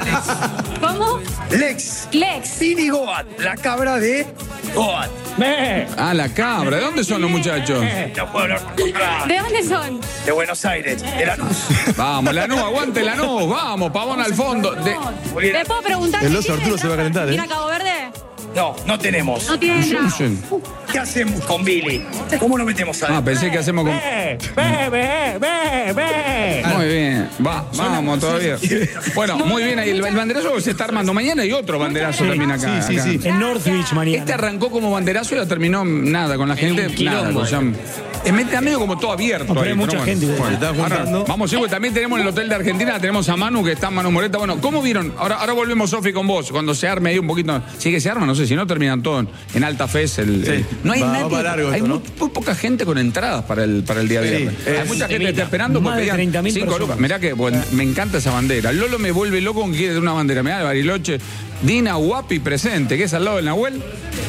[SPEAKER 9] ¿Cómo?
[SPEAKER 10] Lex.
[SPEAKER 9] Lex.
[SPEAKER 10] Pini Goat, la cabra de Goat.
[SPEAKER 11] ¡Eh!
[SPEAKER 1] Ah, la cabra. ¿De dónde son los muchachos?
[SPEAKER 11] No puedo hablar con otra.
[SPEAKER 9] ¿De dónde son?
[SPEAKER 10] De Buenos Aires, de la luz.
[SPEAKER 1] Vamos, Lanús, aguante Lanús. Vamos, Pavón al fondo. De-
[SPEAKER 9] ¿Te puedo preguntar?
[SPEAKER 3] El
[SPEAKER 9] si
[SPEAKER 3] oso
[SPEAKER 9] tienen
[SPEAKER 3] Arturo se va a
[SPEAKER 9] entradas
[SPEAKER 3] calentar,
[SPEAKER 9] para ir
[SPEAKER 3] ¿eh?
[SPEAKER 9] a Cabo Verde?
[SPEAKER 10] No, no tenemos.
[SPEAKER 9] No tienen entradas.
[SPEAKER 10] ¿Qué hacemos con Billy? ¿Cómo lo metemos
[SPEAKER 1] Ah,
[SPEAKER 10] a
[SPEAKER 1] pensé que hacemos con...
[SPEAKER 11] ¡Ve! ¡Ve, ve, ve, ve!
[SPEAKER 1] Muy bien, va, vamos todavía. Bueno, muy bien ahí. El, el banderazo se está armando. Mañana hay otro banderazo también acá.
[SPEAKER 3] Sí, sí,
[SPEAKER 1] acá.
[SPEAKER 3] sí.
[SPEAKER 6] En Northwich, mañana.
[SPEAKER 1] Este arrancó como banderazo y la terminó nada con la gente. Nada, o sea, es me- está medio como todo abierto.
[SPEAKER 6] No, pero
[SPEAKER 1] ahí,
[SPEAKER 6] hay mucha gente,
[SPEAKER 1] Bueno,
[SPEAKER 3] se están
[SPEAKER 1] ahora,
[SPEAKER 3] juntando.
[SPEAKER 1] vamos, sí, porque también tenemos en el hotel de Argentina, tenemos a Manu, que está Manu Moreta. Bueno, ¿cómo vieron? Ahora, ahora volvemos, Sofi, con vos. Cuando se arme ahí un poquito. Sí que se arma, no sé, si no terminan todo en, en alta fez. El,
[SPEAKER 3] Sí.
[SPEAKER 1] el- no hay
[SPEAKER 3] Va- va
[SPEAKER 1] nadie.
[SPEAKER 3] para largo
[SPEAKER 1] hay
[SPEAKER 3] esto,
[SPEAKER 1] muy,
[SPEAKER 3] ¿no?
[SPEAKER 1] muy poca gente con entradas para el, para el día
[SPEAKER 3] Sí,
[SPEAKER 1] viernes.
[SPEAKER 3] es-
[SPEAKER 1] Hay mucha gente que está esperando
[SPEAKER 6] Más
[SPEAKER 1] porque
[SPEAKER 6] de
[SPEAKER 1] digan
[SPEAKER 6] treinta mil
[SPEAKER 1] cinco
[SPEAKER 6] personas.
[SPEAKER 1] lucas. Mirá que bueno, me encanta esa bandera. Lolo me vuelve loco con que quiere una bandera. Mirá, Bariloche. Dina Guapi presente, que es al lado del Nahuel.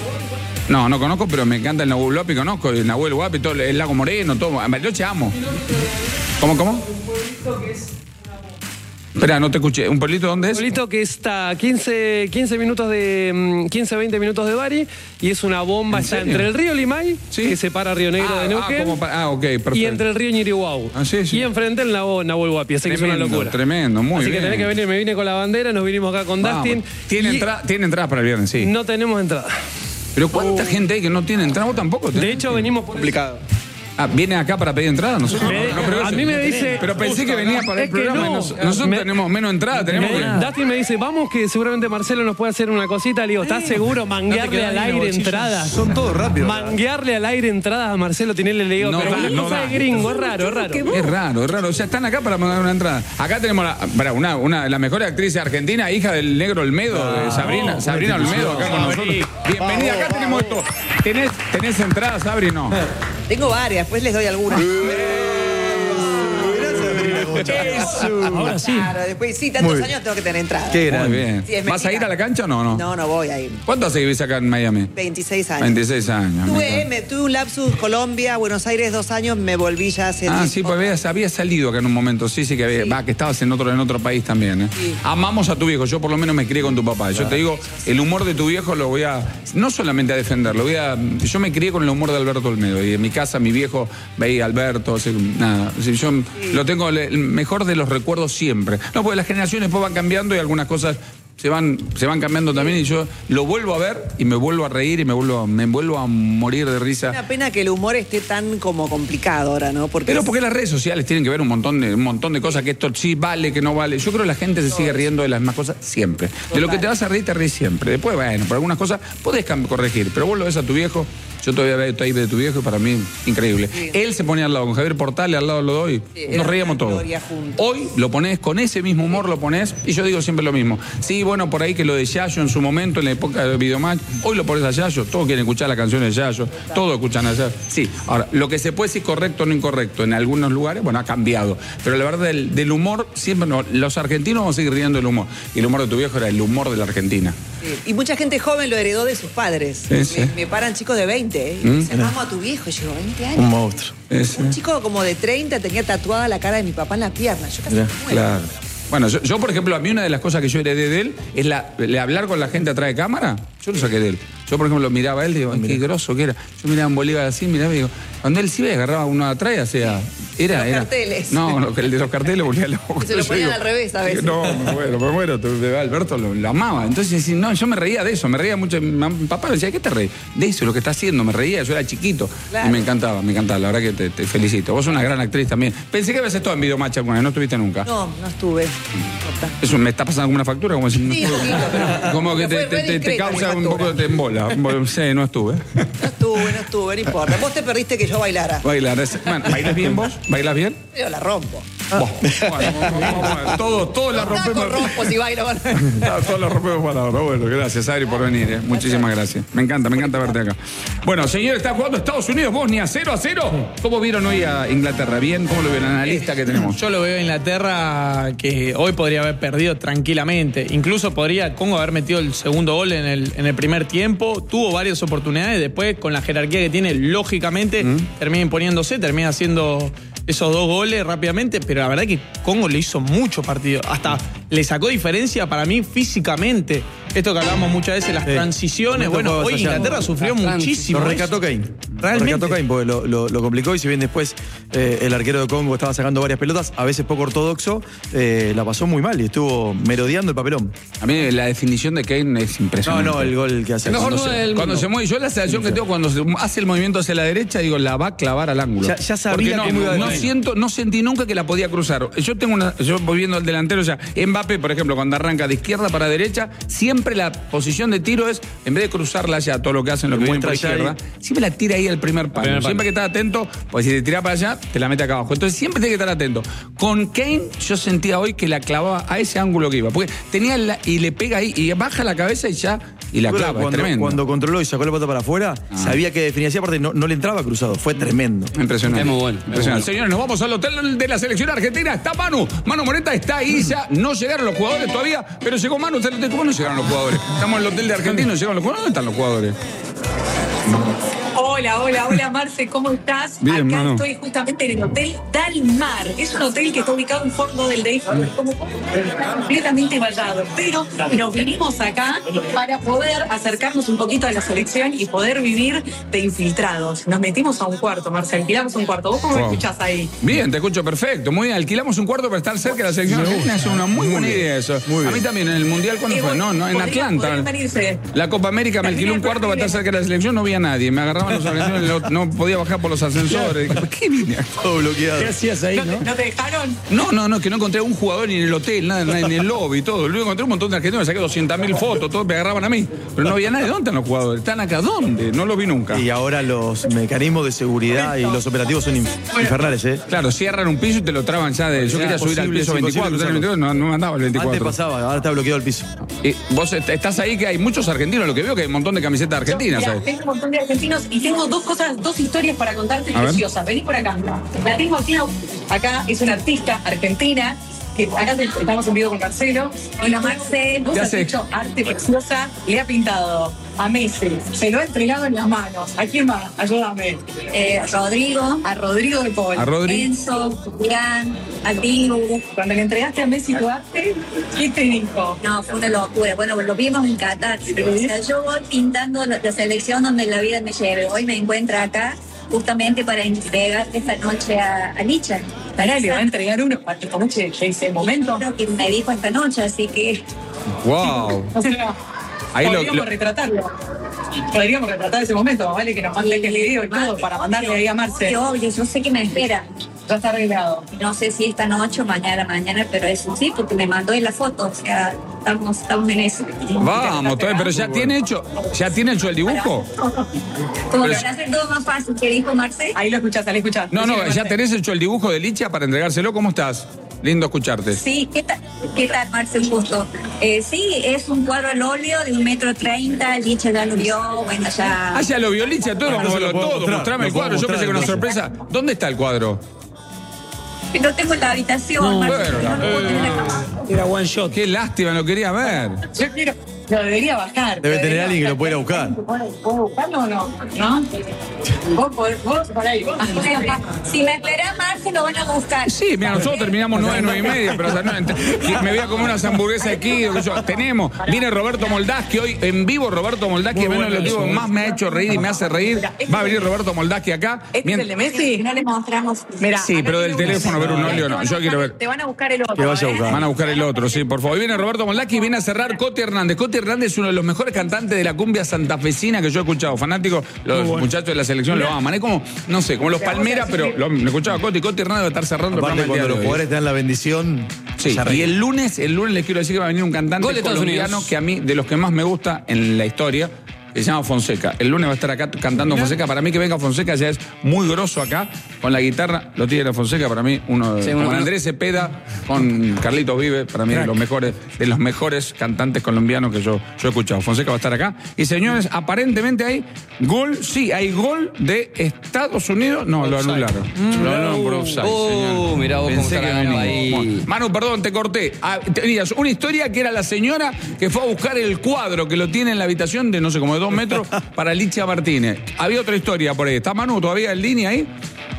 [SPEAKER 1] No, no conozco, pero me encanta el Nahuel Guapi, conozco el Nahuel Guapi, todo el Lago Moreno, todo. En Bariloche amo. ¿Cómo, cómo? Espera, no te escuché. ¿Un pueblito dónde es?
[SPEAKER 12] pueblito que está a quince, quince minutos de mm, quince, veinte minutos de Bari y es una bomba,
[SPEAKER 1] ¿En
[SPEAKER 12] está
[SPEAKER 1] serio?
[SPEAKER 12] entre el río Limay,
[SPEAKER 1] Sí.
[SPEAKER 12] que separa Río Negro
[SPEAKER 1] Ah,
[SPEAKER 12] de Neuquén,
[SPEAKER 1] ah, como pa- ah, ok, perfecto.
[SPEAKER 12] y entre el río Ñirihuau.
[SPEAKER 1] Ah, sí, sí.
[SPEAKER 12] Y enfrente el Nahuel, Nahuel Guapi, así que es una
[SPEAKER 1] Tremendo,
[SPEAKER 12] locura.
[SPEAKER 1] tremendo, muy
[SPEAKER 12] así
[SPEAKER 1] bien.
[SPEAKER 12] que tenés que venir, me vine con la bandera, nos vinimos acá con
[SPEAKER 1] Vamos.
[SPEAKER 12] Dustin.
[SPEAKER 1] ¿Tiene,
[SPEAKER 12] y
[SPEAKER 1] entra- tiene entradas para el viernes, sí.
[SPEAKER 12] No tenemos entrada.
[SPEAKER 1] Pero ¿cuánta gente hay que no tiene entrada? ¿Vos tampoco tenés?
[SPEAKER 12] De hecho, venimos por
[SPEAKER 7] Complicado.
[SPEAKER 1] Ah, ¿viene acá para pedir entrada? Nosotros
[SPEAKER 12] Me-
[SPEAKER 1] no, pero
[SPEAKER 12] a
[SPEAKER 1] eso-
[SPEAKER 12] mí me dice-
[SPEAKER 1] Pero pensé que venía para el
[SPEAKER 12] Es que
[SPEAKER 1] programa. y
[SPEAKER 12] no.
[SPEAKER 1] nos- nosotros
[SPEAKER 12] Me-
[SPEAKER 1] tenemos menos entrada. Tenemos
[SPEAKER 12] Me-
[SPEAKER 1] que...
[SPEAKER 12] Dustin me dice, vamos que seguramente Marcelo nos puede hacer una cosita. Le digo, ¿estás seguro? Manguearle
[SPEAKER 5] quedó
[SPEAKER 12] al
[SPEAKER 5] ahí en el
[SPEAKER 12] aire
[SPEAKER 5] bolsillo.
[SPEAKER 12] entradas.
[SPEAKER 3] Son todos rápidos.
[SPEAKER 12] Manguearle al aire entradas a Marcelo Tinelli. Le digo,
[SPEAKER 1] No,
[SPEAKER 12] pero
[SPEAKER 1] no,
[SPEAKER 12] una
[SPEAKER 1] no
[SPEAKER 12] cosa
[SPEAKER 1] da.
[SPEAKER 12] de gringo, es raro, es raro.
[SPEAKER 1] Es raro, es raro. O sea, están acá para mandar una entrada. Acá tenemos la, para una, una de las mejores actrices argentinas, hija del negro Olmedo, de Sabrina, Sabrina Olmedo, acá con nosotros. Bienvenida, acá tenemos esto. ¿Tenés, tenés entradas, Sabri? No.
[SPEAKER 13] Tengo varias, pues les doy algunas.
[SPEAKER 6] Ahora sí.
[SPEAKER 13] Claro, después sí, tantos
[SPEAKER 3] Muy
[SPEAKER 13] años tengo que tener entrada.
[SPEAKER 3] Qué
[SPEAKER 1] Muy
[SPEAKER 3] grande.
[SPEAKER 1] bien.
[SPEAKER 13] Sí, es
[SPEAKER 1] ¿Vas a ir
[SPEAKER 13] mentira.
[SPEAKER 1] a la cancha o no? No.
[SPEAKER 13] No, no voy a ir.
[SPEAKER 1] ¿Cuánto hace que vivís acá en Miami?
[SPEAKER 13] veintiséis años.
[SPEAKER 1] veintiséis años. me
[SPEAKER 13] Tuve,
[SPEAKER 1] encanta.
[SPEAKER 13] me, tuve un lapsus Colombia, Buenos Aires dos años, me volví ya hace
[SPEAKER 1] Ah,
[SPEAKER 13] diez
[SPEAKER 1] sí, pues habías, habías salido acá en un momento, sí, sí que había, va, que estabas en otro, en otro país también, ¿eh?
[SPEAKER 13] Sí.
[SPEAKER 1] Amamos a tu viejo, yo por lo menos me crié con tu papá. Yo te digo, el humor de tu viejo lo voy a, no solamente a defender, lo voy a, yo me crié con el humor de Alberto Olmedo y en mi casa mi viejo veía a Alberto, o sea, nada, o sea, yo lo tengo el mejor de los recuerdos siempre. No, porque las generaciones después van cambiando y algunas cosas se van, se van cambiando también y yo lo vuelvo a ver y me vuelvo a reír y me vuelvo, me vuelvo a morir de risa.
[SPEAKER 13] Una pena que el humor esté tan como complicado ahora, ¿no? Porque
[SPEAKER 1] Pero
[SPEAKER 13] es-
[SPEAKER 1] porque las redes sociales tienen que ver un montón de un montón de cosas, que esto sí vale, que no vale. Yo creo que la gente se sigue riendo de las mismas cosas siempre. De lo que te vas a reír, te ríes siempre. Después, bueno, por algunas cosas podés cam- corregir, pero vos lo ves a tu viejo. Yo todavía veo tape de tu viejo y para mí, increíble.
[SPEAKER 13] Sí.
[SPEAKER 1] Él se ponía al lado, con Javier Portales al lado lo doy.
[SPEAKER 13] Sí, era
[SPEAKER 1] Nos reíamos
[SPEAKER 13] una
[SPEAKER 1] todos.
[SPEAKER 13] gloria juntos.
[SPEAKER 1] Hoy lo pones con ese mismo humor, lo pones, y yo digo siempre lo mismo. Sí, bueno, por ahí que lo de Yayo en su momento, en la época de Videomatch, hoy lo pones a Yayo, todos quieren escuchar la canción de Yayo, todos escuchan a Yayo. Sí, ahora, lo que se puede decir correcto o no incorrecto en algunos lugares, bueno, ha cambiado. Pero la verdad, del, del humor, siempre no, los argentinos vamos a seguir riendo del humor. Y el humor de tu viejo era el humor de la Argentina.
[SPEAKER 13] Sí. Y mucha gente joven lo heredó de sus padres.
[SPEAKER 1] Sí, sí.
[SPEAKER 13] Me, me paran chicos de veinte, ¿eh? Y
[SPEAKER 1] Mm.
[SPEAKER 13] me dicen, vamos a tu viejo. Y yo digo, veinte años.
[SPEAKER 3] Un monstruo.
[SPEAKER 1] Ese.
[SPEAKER 13] Un chico como de treinta tenía tatuada la cara de mi papá en la pierna. Yo casi
[SPEAKER 3] Ya,
[SPEAKER 13] me muero.
[SPEAKER 3] claro.
[SPEAKER 1] Bueno, yo, yo, por ejemplo, a mí una de las cosas que yo heredé de él es la, le hablar con la gente atrás de cámara. Yo lo saqué de él. Yo, por ejemplo, lo miraba a él y digo, ay, qué grosso que era. Yo miraba a un Bolívar así, miraba y digo, cuando él se iba y agarraba uno de atrás, o sea, era.
[SPEAKER 13] Los
[SPEAKER 1] era
[SPEAKER 13] carteles.
[SPEAKER 1] No, no, que el de los carteles volvía loco.
[SPEAKER 13] Y se lo
[SPEAKER 1] Yo
[SPEAKER 13] ponían
[SPEAKER 1] digo,
[SPEAKER 13] al revés a veces.
[SPEAKER 1] No, me muero, me muero. Tu bebé Alberto lo, lo amaba. Entonces, sí, no, yo me reía de eso, me reía mucho. Mi mam- papá me decía, ¿qué te reís? De eso, lo que está haciendo, me reía, yo era chiquito.
[SPEAKER 13] Claro.
[SPEAKER 1] Y me encantaba, me encantaba. La verdad que te, te felicito. Vos sos una gran actriz también. Pensé que habías estado en Videomatch alguna vez, no estuviste nunca.
[SPEAKER 13] No, no estuve.
[SPEAKER 1] Eso me está pasando como una factura, como si no
[SPEAKER 13] Sí,
[SPEAKER 1] estuve.
[SPEAKER 13] poquito, pero-
[SPEAKER 1] Como que
[SPEAKER 13] pero
[SPEAKER 1] te,
[SPEAKER 13] fue
[SPEAKER 1] te-
[SPEAKER 13] re
[SPEAKER 1] te- te
[SPEAKER 13] discreta
[SPEAKER 1] causa
[SPEAKER 13] mi
[SPEAKER 1] un
[SPEAKER 13] factura.
[SPEAKER 1] poco de embola. Bueno, sí, no estuve.
[SPEAKER 13] No estuve, no estuve, no importa. Vos te perdiste que yo bailara.
[SPEAKER 1] Bailar. es- Bueno, ¿bailas bien vos? ¿Bailas bien?
[SPEAKER 13] Yo la rompo.
[SPEAKER 1] Vos. Bueno, bueno, todos, todos la
[SPEAKER 13] Taco
[SPEAKER 1] rompemos.
[SPEAKER 13] rompo si bailo con...
[SPEAKER 1] Todos la rompemos para ahora. Bueno, gracias, Adri, por venir. eh. Muchísimas gracias. Me encanta, me encanta verte acá. Bueno, señor, está jugando Estados Unidos, Bosnia, cero a cero. ¿Cómo vieron hoy a Inglaterra? ¿Bien? ¿Cómo lo vieron en la lista que tenemos?
[SPEAKER 5] Yo lo veo a Inglaterra que hoy podría haber perdido tranquilamente. Incluso podría Congo haber metido el segundo gol en el, en el primer tiempo. Tuvo varias oportunidades. Después, con la jerarquía que tiene, lógicamente, termina imponiéndose, termina haciendo esos dos goles rápidamente. Pero la verdad que Congo le hizo mucho partido. Hasta le sacó diferencia para mí físicamente. Esto que hablamos muchas veces, las
[SPEAKER 3] Sí.
[SPEAKER 5] transiciones.
[SPEAKER 3] Momento
[SPEAKER 5] Bueno,
[SPEAKER 3] juego
[SPEAKER 5] hoy
[SPEAKER 3] desayado.
[SPEAKER 5] Inglaterra sufrió muchísimo.
[SPEAKER 3] Lo rescató Kane.
[SPEAKER 5] Realmente.
[SPEAKER 3] Lo rescató Kane porque lo, lo- lo complicó y si bien después eh, el arquero de Congo estaba sacando varias pelotas, a veces poco ortodoxo, eh, la pasó muy mal y estuvo merodeando el papelón.
[SPEAKER 1] A mí la definición de Kane es
[SPEAKER 3] No,
[SPEAKER 1] impresionante.
[SPEAKER 3] no, el gol que hace.
[SPEAKER 1] Cuando,
[SPEAKER 3] Cuando
[SPEAKER 1] se,
[SPEAKER 3] se-
[SPEAKER 1] cuando se mueve, yo la sensación que tengo cuando se hace el movimiento hacia la derecha, digo, la va a clavar al ángulo.
[SPEAKER 3] Ya- ya sabía
[SPEAKER 1] Porque no,
[SPEAKER 3] cómo iba a
[SPEAKER 1] no
[SPEAKER 3] definir.
[SPEAKER 1] siento, no sentí nunca que la podía cruzar. Yo tengo una, yo voy viendo al delantero, o sea, Mbappé, por ejemplo, cuando arranca de izquierda para derecha, siempre la posición de tiro es, en vez de cruzarla hacia todo lo que hacen, lo que vienen por
[SPEAKER 3] muestra allá
[SPEAKER 1] izquierda, siempre la tira ahí al primer palo.
[SPEAKER 5] Primer palo.
[SPEAKER 1] Siempre que estás atento, pues si te tira para allá, te la mete acá abajo. Entonces siempre tienes que estar atento. Con Kane, yo sentía hoy que la clavaba a ese ángulo que iba. Porque tenía la, y le pega ahí, y baja la cabeza y ya, y la
[SPEAKER 3] Bueno,
[SPEAKER 1] clava, es
[SPEAKER 3] cuando,
[SPEAKER 1] tremendo.
[SPEAKER 3] cuando controló y sacó la pelota para afuera, sabía que definía así, aparte no, no le entraba cruzado, fue tremendo.
[SPEAKER 1] Impresionante.
[SPEAKER 2] Es muy bueno, es
[SPEAKER 1] Impresionante.
[SPEAKER 2] muy
[SPEAKER 1] Señores, nos vamos al hotel de la selección argentina. Está Manu. Manu Moreta está ahí ya. No llegaron los jugadores todavía, pero llegó Manu. ¿Cómo no llegaron los jugadores? Estamos en el hotel de Argentina, no llegaron los jugadores. ¿Dónde están los jugadores?
[SPEAKER 14] Hola, hola, hola Marce, ¿cómo estás?
[SPEAKER 1] Bien,
[SPEAKER 14] Acá
[SPEAKER 1] Manu.
[SPEAKER 14] estoy justamente en el Hotel Dalmar. Es un hotel que está ubicado en Fort Lauderdale, como completamente vallado. Pero nos vinimos acá para poder acercarnos un poquito a la selección y poder vivir de infiltrados. Nos metimos a un cuarto, Marce, alquilamos un cuarto. ¿Vos cómo me
[SPEAKER 1] Wow.
[SPEAKER 14] escuchás ahí?
[SPEAKER 1] Bien, te escucho perfecto. Muy bien. Alquilamos un cuarto para estar cerca de la selección argentina. Es una muy buena idea eso. A mí también, en el Mundial, ¿cuándo
[SPEAKER 14] Eh,
[SPEAKER 1] fue? No, no, en
[SPEAKER 14] podrían-
[SPEAKER 1] Atlanta.
[SPEAKER 14] podrían venirse.
[SPEAKER 1] La Copa América me alquiló un cuarto para estar cerca de la selección, no vi a nadie. Me agarraban los argentinos, no podía bajar por los ascensores. ¿Por qué vine?
[SPEAKER 3] Todo bloqueado.
[SPEAKER 6] ¿Qué hacías ahí,
[SPEAKER 14] ¿No,
[SPEAKER 6] no?
[SPEAKER 14] te, ¿No te dejaron?
[SPEAKER 1] No, no, no, que no encontré un jugador ni en el hotel, nada, nada, ni en el lobby, todo. Luego encontré un montón de argentinos, me saqué doscientas mil fotos, todos me agarraban a mí. Pero no había nadie. ¿Dónde están los jugadores? ¿Están acá? ¿Dónde? No los vi nunca.
[SPEAKER 3] Y ahora los mecanismos de seguridad y los operativos son inf- infernales, ¿eh?
[SPEAKER 1] Claro, cierran un piso y te lo traban ya de. Yo
[SPEAKER 3] Ya,
[SPEAKER 1] quería subir al
[SPEAKER 3] posible,
[SPEAKER 1] piso
[SPEAKER 3] es
[SPEAKER 1] veinticuatro,
[SPEAKER 3] imposible
[SPEAKER 1] veinticuatro, no, no me andaba el veinticuatro.
[SPEAKER 3] Antes pasaba, ahora está bloqueado el piso.
[SPEAKER 1] Y vos est- estás ahí que hay muchos argentinos, lo que veo que hay un montón de camisetas argentinas.
[SPEAKER 14] Mirá,
[SPEAKER 1] ahí.
[SPEAKER 14] tengo un montón de argentinos y tengo dos cosas, dos historias para contarte
[SPEAKER 1] A ver.
[SPEAKER 14] preciosas. Vení por acá. La tengo aquí. Acá es una artista argentina. Que acá te- estamos en vivo con Marcelo. Hola, Marcelo. Vos
[SPEAKER 1] ¿Qué
[SPEAKER 14] has
[SPEAKER 1] hace?
[SPEAKER 14] hecho arte preciosa. Le ha pintado a Messi. Se lo ha entregado en las manos. ¿A quién más? Ayúdame.
[SPEAKER 9] Eh, Rodrigo,
[SPEAKER 14] A Rodrigo de Paul.
[SPEAKER 1] A Rodri.
[SPEAKER 9] Enzo, Julián, a Dibu.
[SPEAKER 14] Cuando le entregaste a Messi tu arte, ¿qué te dijo?
[SPEAKER 9] No, fue una locura. Bueno, lo vimos en Qatar. O sea, yo voy pintando la, la selección donde la vida me lleve. Hoy me encuentro acá justamente para entregar esta noche a, a Licha.
[SPEAKER 14] Pará, le va a entregar uno para esta noche, de ese momento.
[SPEAKER 9] Creo que me dijo esta noche, así que
[SPEAKER 1] Wow.
[SPEAKER 14] O sea,
[SPEAKER 1] Ahí lo-
[SPEAKER 14] podríamos
[SPEAKER 1] lo-
[SPEAKER 14] retratarlo. Podríamos retratar ese momento, ¿vale? Que nos mande el video y todo para mandarle ahí a Marce.
[SPEAKER 9] obvio, obvio, yo sé que me espera.
[SPEAKER 14] Ya está arreglado.
[SPEAKER 9] No sé si esta noche o mañana, mañana, pero eso sí, porque me mandó en la foto. O sea, estamos, estamos en eso.
[SPEAKER 1] Vamos, todavía, pero ya tiene hecho, ya tiene hecho el dibujo.
[SPEAKER 9] Como
[SPEAKER 1] Pero-
[SPEAKER 9] para hacer todo más fácil, que dijo Marce.
[SPEAKER 14] Ahí lo escuchás, ahí lo escuchás.
[SPEAKER 1] No, no,
[SPEAKER 14] Decime,
[SPEAKER 1] ya
[SPEAKER 14] Marce.
[SPEAKER 1] tenés hecho el dibujo de Licha para entregárselo. ¿Cómo estás? Lindo escucharte.
[SPEAKER 9] Sí, ¿qué tal, qué tal Marce? Un gusto. Eh, sí, es un cuadro al óleo de un metro treinta, Licha ya lo vio, bueno, ya...
[SPEAKER 1] Ah, ya lo vio Licha, todo, vamos a verlo todo.
[SPEAKER 3] mostrar,
[SPEAKER 1] Mostrame el
[SPEAKER 3] lo
[SPEAKER 1] cuadro. Yo
[SPEAKER 3] puedo
[SPEAKER 1] pensé que una
[SPEAKER 3] mostrar,
[SPEAKER 1] sorpresa. ¿Dónde está el cuadro?
[SPEAKER 9] Lo tengo en la habitación,
[SPEAKER 6] No,
[SPEAKER 9] Marce,
[SPEAKER 1] bueno,
[SPEAKER 9] no lo puedo tener acá.
[SPEAKER 6] Era one shot.
[SPEAKER 1] Qué lástima, lo quería ver.
[SPEAKER 14] Yo quiero. Lo debería bajar.
[SPEAKER 3] Debe
[SPEAKER 14] lo
[SPEAKER 3] tener
[SPEAKER 14] debería
[SPEAKER 3] alguien que
[SPEAKER 14] bajar.
[SPEAKER 3] lo pueda buscar.
[SPEAKER 14] ¿Puedo buscarlo o no? ¿No? Vos podés, vos, por ahí. Vos.
[SPEAKER 9] Si me esperás, Marce, lo van a buscar.
[SPEAKER 1] Sí, mira, nosotros terminamos nueve, nueve y media, pero o sea, no, ent- me voy a comer unas hamburguesas aquí. o qué sé yo. Tenemos, viene Roberto Moldaski hoy en vivo. Roberto Moldaski,
[SPEAKER 3] Muy
[SPEAKER 1] menos
[SPEAKER 3] bueno
[SPEAKER 1] lo que
[SPEAKER 3] eso,
[SPEAKER 1] digo,
[SPEAKER 3] ¿eh?
[SPEAKER 1] más me ha hecho reír y me hace reír. Va a venir Roberto Moldaski acá.
[SPEAKER 14] ¿Este
[SPEAKER 1] Mien-
[SPEAKER 14] es el de Messi?
[SPEAKER 9] No le mostramos.
[SPEAKER 14] Mirá,
[SPEAKER 1] Sí,
[SPEAKER 14] acá
[SPEAKER 1] pero del
[SPEAKER 14] tiene uno.
[SPEAKER 1] teléfono ver un óleo no. Yo quiero ver.
[SPEAKER 14] Te van a buscar el otro.
[SPEAKER 3] Que vaya a
[SPEAKER 14] ¿eh?
[SPEAKER 3] buscar.
[SPEAKER 1] Van a buscar el otro, sí, por favor. Hoy viene Roberto Moldaski y viene a cerrar Coti Hernández. Coti Hernández es uno de los mejores cantantes de la cumbia santafesina que yo he escuchado. Fanático, los muchachos de la selección lo aman. Es como, no sé, como los Palmeras, pero lo, lo escuchaba Coti. Coti Hernández va a estar cerrando el
[SPEAKER 3] Aparte,
[SPEAKER 1] programa el
[SPEAKER 3] cuando
[SPEAKER 1] día
[SPEAKER 3] los
[SPEAKER 1] de hoy.
[SPEAKER 3] jugadores te dan la bendición,
[SPEAKER 1] Sí,
[SPEAKER 3] se
[SPEAKER 1] y
[SPEAKER 3] ríen.
[SPEAKER 1] el lunes, el lunes les quiero decir que va a venir un cantante
[SPEAKER 2] Gol de Estados
[SPEAKER 1] colombiano
[SPEAKER 2] Unidos.
[SPEAKER 1] que a mí, de los que más me gusta en la historia, que se llama Fonseca. El lunes va a estar acá cantando Fonseca. Para mí que venga Fonseca ya es muy grosso acá, con la guitarra. Lo tiene Fonseca, para mí, uno de
[SPEAKER 2] Sí,
[SPEAKER 1] con
[SPEAKER 2] uno-
[SPEAKER 1] Andrés Cepeda, con Carlitos Vive, para mí de los mejores, de los mejores cantantes colombianos que yo, yo he escuchado. Fonseca va a estar acá. Y señores, aparentemente hay gol, sí, hay gol de Estados Unidos. No, lo anularon. Lo anularon por offside,
[SPEAKER 2] Oh,
[SPEAKER 1] señor.
[SPEAKER 2] mirá vos cómo
[SPEAKER 1] Pensé
[SPEAKER 2] está
[SPEAKER 1] que
[SPEAKER 2] la ganaba
[SPEAKER 1] venía.
[SPEAKER 2] ahí.
[SPEAKER 1] Bueno, Manu, perdón, te corté. Ah, tenías una historia que era la señora que fue a buscar el cuadro que lo tiene en la habitación de no sé, como de dos metros para Licha Martínez. Había otra historia por ahí. ¿Está Manu todavía en línea ahí?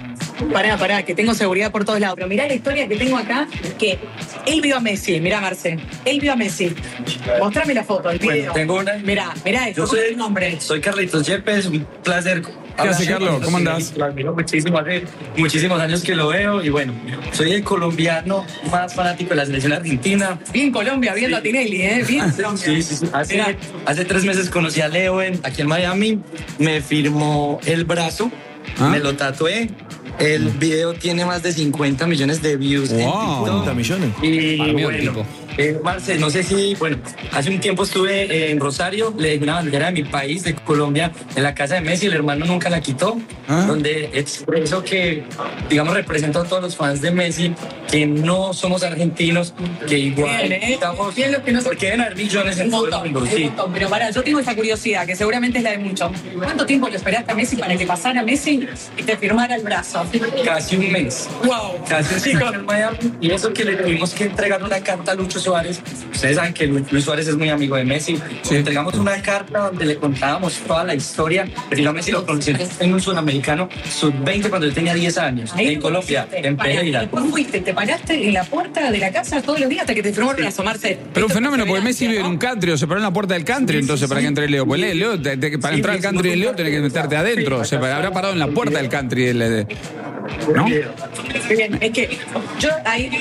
[SPEAKER 14] Pará, pará, que tengo seguridad por todos lados. Pero mirá la historia que tengo acá, que él vio a Messi. Mirá, Marce. Él vio a Messi. Mostrame la foto, el video.
[SPEAKER 15] Bueno, tengo una.
[SPEAKER 14] Mirá, mirá esto.
[SPEAKER 15] Yo soy
[SPEAKER 14] el nombre.
[SPEAKER 15] Soy Carlitos Yepes, un placer.
[SPEAKER 1] ¿Qué hace, Carlos? ¿Cómo andás?
[SPEAKER 15] Lo admiro muchísimo, hace muchísimos años que lo veo y bueno, soy el colombiano más fanático de la selección argentina.
[SPEAKER 14] Bien Colombia, viendo a Tinelli, ¿eh? Bien Colombia.
[SPEAKER 15] Sí, sí, sí. Hace,
[SPEAKER 14] Mirá.
[SPEAKER 15] hace tres meses conocí a Leo en, aquí en Miami, me firmó el brazo,
[SPEAKER 1] ¿Ah?
[SPEAKER 15] me lo tatué. El video tiene más de cincuenta millones de views en
[SPEAKER 1] Wow.
[SPEAKER 15] TikTok.
[SPEAKER 3] ¿cincuenta millones?
[SPEAKER 15] Y
[SPEAKER 2] Para mí, un
[SPEAKER 15] bueno,
[SPEAKER 2] tipo.
[SPEAKER 15] eh, Marce, no sé si, bueno, hace un tiempo estuve eh, en Rosario, le dejé una bandera de mi país, de Colombia, en la casa de Messi, el hermano nunca la quitó,
[SPEAKER 1] ¿Ah?
[SPEAKER 15] donde expreso que, digamos, represento a todos los fans de Messi, que no somos argentinos, que igual
[SPEAKER 14] Bien, ¿eh?
[SPEAKER 15] estamos,
[SPEAKER 14] Bien los que no-
[SPEAKER 15] porque deben haber millones en
[SPEAKER 14] Un
[SPEAKER 15] todo el
[SPEAKER 14] montón,
[SPEAKER 15] mundo,
[SPEAKER 14] un
[SPEAKER 15] sí.
[SPEAKER 14] montón. Pero pará, yo tengo esa curiosidad, que seguramente es la de muchos. ¿Cuánto tiempo lo esperaste a Messi para que pasara Messi y te firmara el brazo?
[SPEAKER 15] Casi un mes.
[SPEAKER 14] Wow.
[SPEAKER 15] Casi un chico en Miami. Y eso que le tuvimos que entregar una carta a Lucho Suárez. Ustedes saben que Lu- Luis Suárez es muy amigo de Messi. Le entregamos una carta donde le contábamos toda la historia. Pero yo a Messi lo conocí en un sudamericano sub veinte cuando él tenía diez años.
[SPEAKER 14] Ahí
[SPEAKER 15] en
[SPEAKER 14] te
[SPEAKER 15] Colombia,
[SPEAKER 14] conociste.
[SPEAKER 15] en
[SPEAKER 14] Pará,
[SPEAKER 15] Pereira.
[SPEAKER 14] después fuiste, te paraste en la puerta de la casa todos los días hasta que te firmó el brazo, Marce.
[SPEAKER 1] Pero un
[SPEAKER 14] Esto
[SPEAKER 1] fenómeno,
[SPEAKER 14] es
[SPEAKER 1] porque Messi vive en un country, o se paró en la puerta del country, entonces para que entre Leo. Pues Leo, Leo, te- te- para
[SPEAKER 15] Sí,
[SPEAKER 1] entrar al
[SPEAKER 15] sí,
[SPEAKER 1] country
[SPEAKER 15] sí.
[SPEAKER 1] de Leo tenés que meterte adentro. Se habrá parado en la puerta del country. el- el- ¿no?
[SPEAKER 14] Bien, es que yo ahí.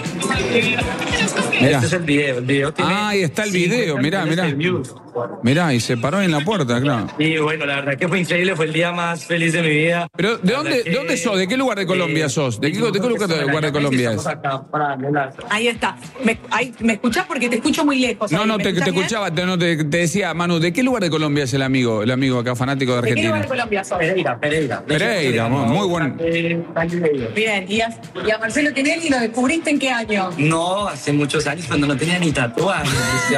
[SPEAKER 1] Mirá.
[SPEAKER 15] Este es el video. El video tiene
[SPEAKER 1] Ah, ahí está el video, mirá, mirá. Mirá, y se paró en la puerta, claro.
[SPEAKER 15] Y bueno, la verdad que fue increíble, fue el día más feliz de mi vida.
[SPEAKER 1] Pero, ¿de
[SPEAKER 15] La
[SPEAKER 1] dónde,
[SPEAKER 15] verdad
[SPEAKER 1] ¿de dónde
[SPEAKER 15] que,
[SPEAKER 1] sos? ¿De qué lugar de Colombia
[SPEAKER 15] eh,
[SPEAKER 1] sos? ¿De qué, de qué lugar de, lugar de Colombia es?
[SPEAKER 14] Ahí está. ¿Me, ahí, ¿me escuchás? Porque te escucho muy lejos.
[SPEAKER 1] No,
[SPEAKER 14] ahí.
[SPEAKER 1] no,
[SPEAKER 14] ¿Me
[SPEAKER 1] te, te
[SPEAKER 14] escuchás bien?
[SPEAKER 1] escuchaba, te, no, te, te decía, Manu, ¿de qué lugar de Colombia es el amigo, el amigo acá, fanático de
[SPEAKER 14] ¿De qué lugar
[SPEAKER 1] Argentina?
[SPEAKER 14] de Colombia sos?
[SPEAKER 15] Pereira, Pereira.
[SPEAKER 1] Pereira, muy buen.
[SPEAKER 14] Bien, y a, y a Marcelo Tinelli lo descubriste en qué año?
[SPEAKER 15] No, hace muchos años cuando no tenía ni tatuajes.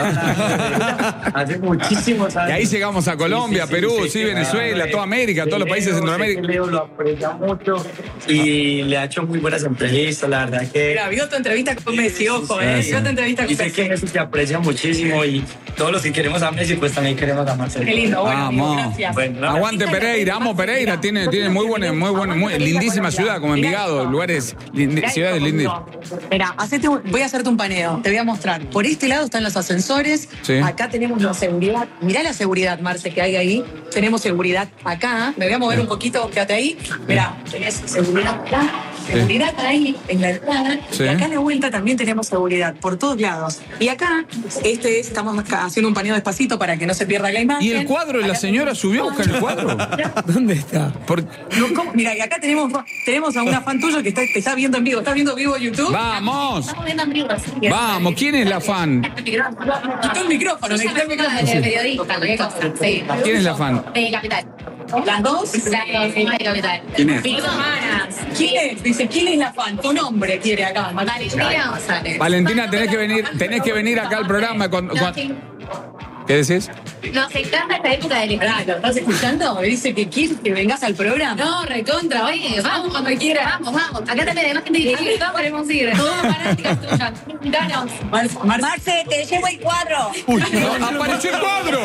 [SPEAKER 15] Hace muchísimos años.
[SPEAKER 1] Y ahí llegamos a Colombia,
[SPEAKER 15] Sí, sí,
[SPEAKER 1] Perú,
[SPEAKER 15] sí,
[SPEAKER 1] sí,
[SPEAKER 15] sí,
[SPEAKER 1] Venezuela,
[SPEAKER 15] sí,
[SPEAKER 1] toda América, todos los países de
[SPEAKER 15] Leo,
[SPEAKER 1] Centroamérica.
[SPEAKER 15] sé que Leo lo aprecia mucho y le ha hecho muy buenas entrevistas, la verdad que...
[SPEAKER 14] Mira, vio tu entrevista con Messi, ojo, ¿eh? Vio tu entrevista con
[SPEAKER 15] Y sé
[SPEAKER 14] Messi.
[SPEAKER 15] que Messi te aprecia muchísimo y todos los que queremos a Messi, pues también queremos a Marcelo.
[SPEAKER 14] Qué lindo, bueno, amigo,
[SPEAKER 1] Vamos.
[SPEAKER 14] gracias.
[SPEAKER 15] Bueno,
[SPEAKER 1] Aguante Pereira, amo Pereira, tiene, tiene muy buena, muy buena, muy lindísima ciudad, como Envigado, lugares, lindi- ciudades lindas.
[SPEAKER 14] Mira, hacete un- voy a hacerte un paneo, te voy a mostrar. Por este lado están los ascensores,
[SPEAKER 1] Sí.
[SPEAKER 14] acá tenemos la seguridad. Mirá la seguridad, Marce, que hay ahí. Tenemos seguridad acá. Me voy a mover un poquito, quédate ahí. Mirá, tenés seguridad acá, seguridad ahí, en la entrada.
[SPEAKER 1] Sí.
[SPEAKER 14] Y acá a la vuelta también tenemos seguridad, por todos lados. Y acá, este es- estamos acá haciendo un paneo despacito para que no se pierda la imagen.
[SPEAKER 1] ¿Y el cuadro de la señora subió a buscar el cuadro?
[SPEAKER 6] ¿Dónde está?
[SPEAKER 1] Por-
[SPEAKER 14] No, ¿cómo? Mira, y acá tenemos, tenemos a una fan tuya que está, te está viendo en vivo. ¿Estás viendo vivo YouTube?
[SPEAKER 1] ¡Vamos!
[SPEAKER 14] Estamos viendo en vivo. así que-
[SPEAKER 1] Vamos, ¿quién es la fan?
[SPEAKER 14] Quitó el micrófono, le quitó el micrófono.
[SPEAKER 1] ¿Quién es la fan?
[SPEAKER 9] De Capital.
[SPEAKER 14] ¿Las dos?
[SPEAKER 9] Las dos, de Capital.
[SPEAKER 1] ¿Quién es?
[SPEAKER 9] Mis hermanas.
[SPEAKER 14] ¿Quién es? Dice, ¿quién es la fan? Tu nombre quiere acá.
[SPEAKER 9] Valentina González.
[SPEAKER 1] Valentina, tenés que venir, tenés que venir acá al programa. Cuando,
[SPEAKER 9] Nos,
[SPEAKER 1] cuando- ¿Qué decís?
[SPEAKER 9] nos encanta esta época del
[SPEAKER 14] Pará, ¿lo estás escuchando? Me dice que quieres que vengas al programa.
[SPEAKER 9] No, recontra, oye, vamos cuando quieras. Vamos, vamos. Acá también hay más gente que quiere, todos queremos ir. Todas fanáticas tuyas. Danos.
[SPEAKER 14] Marce,
[SPEAKER 9] te llevo el cuadro.
[SPEAKER 1] Uy, no, apareció el cuadro.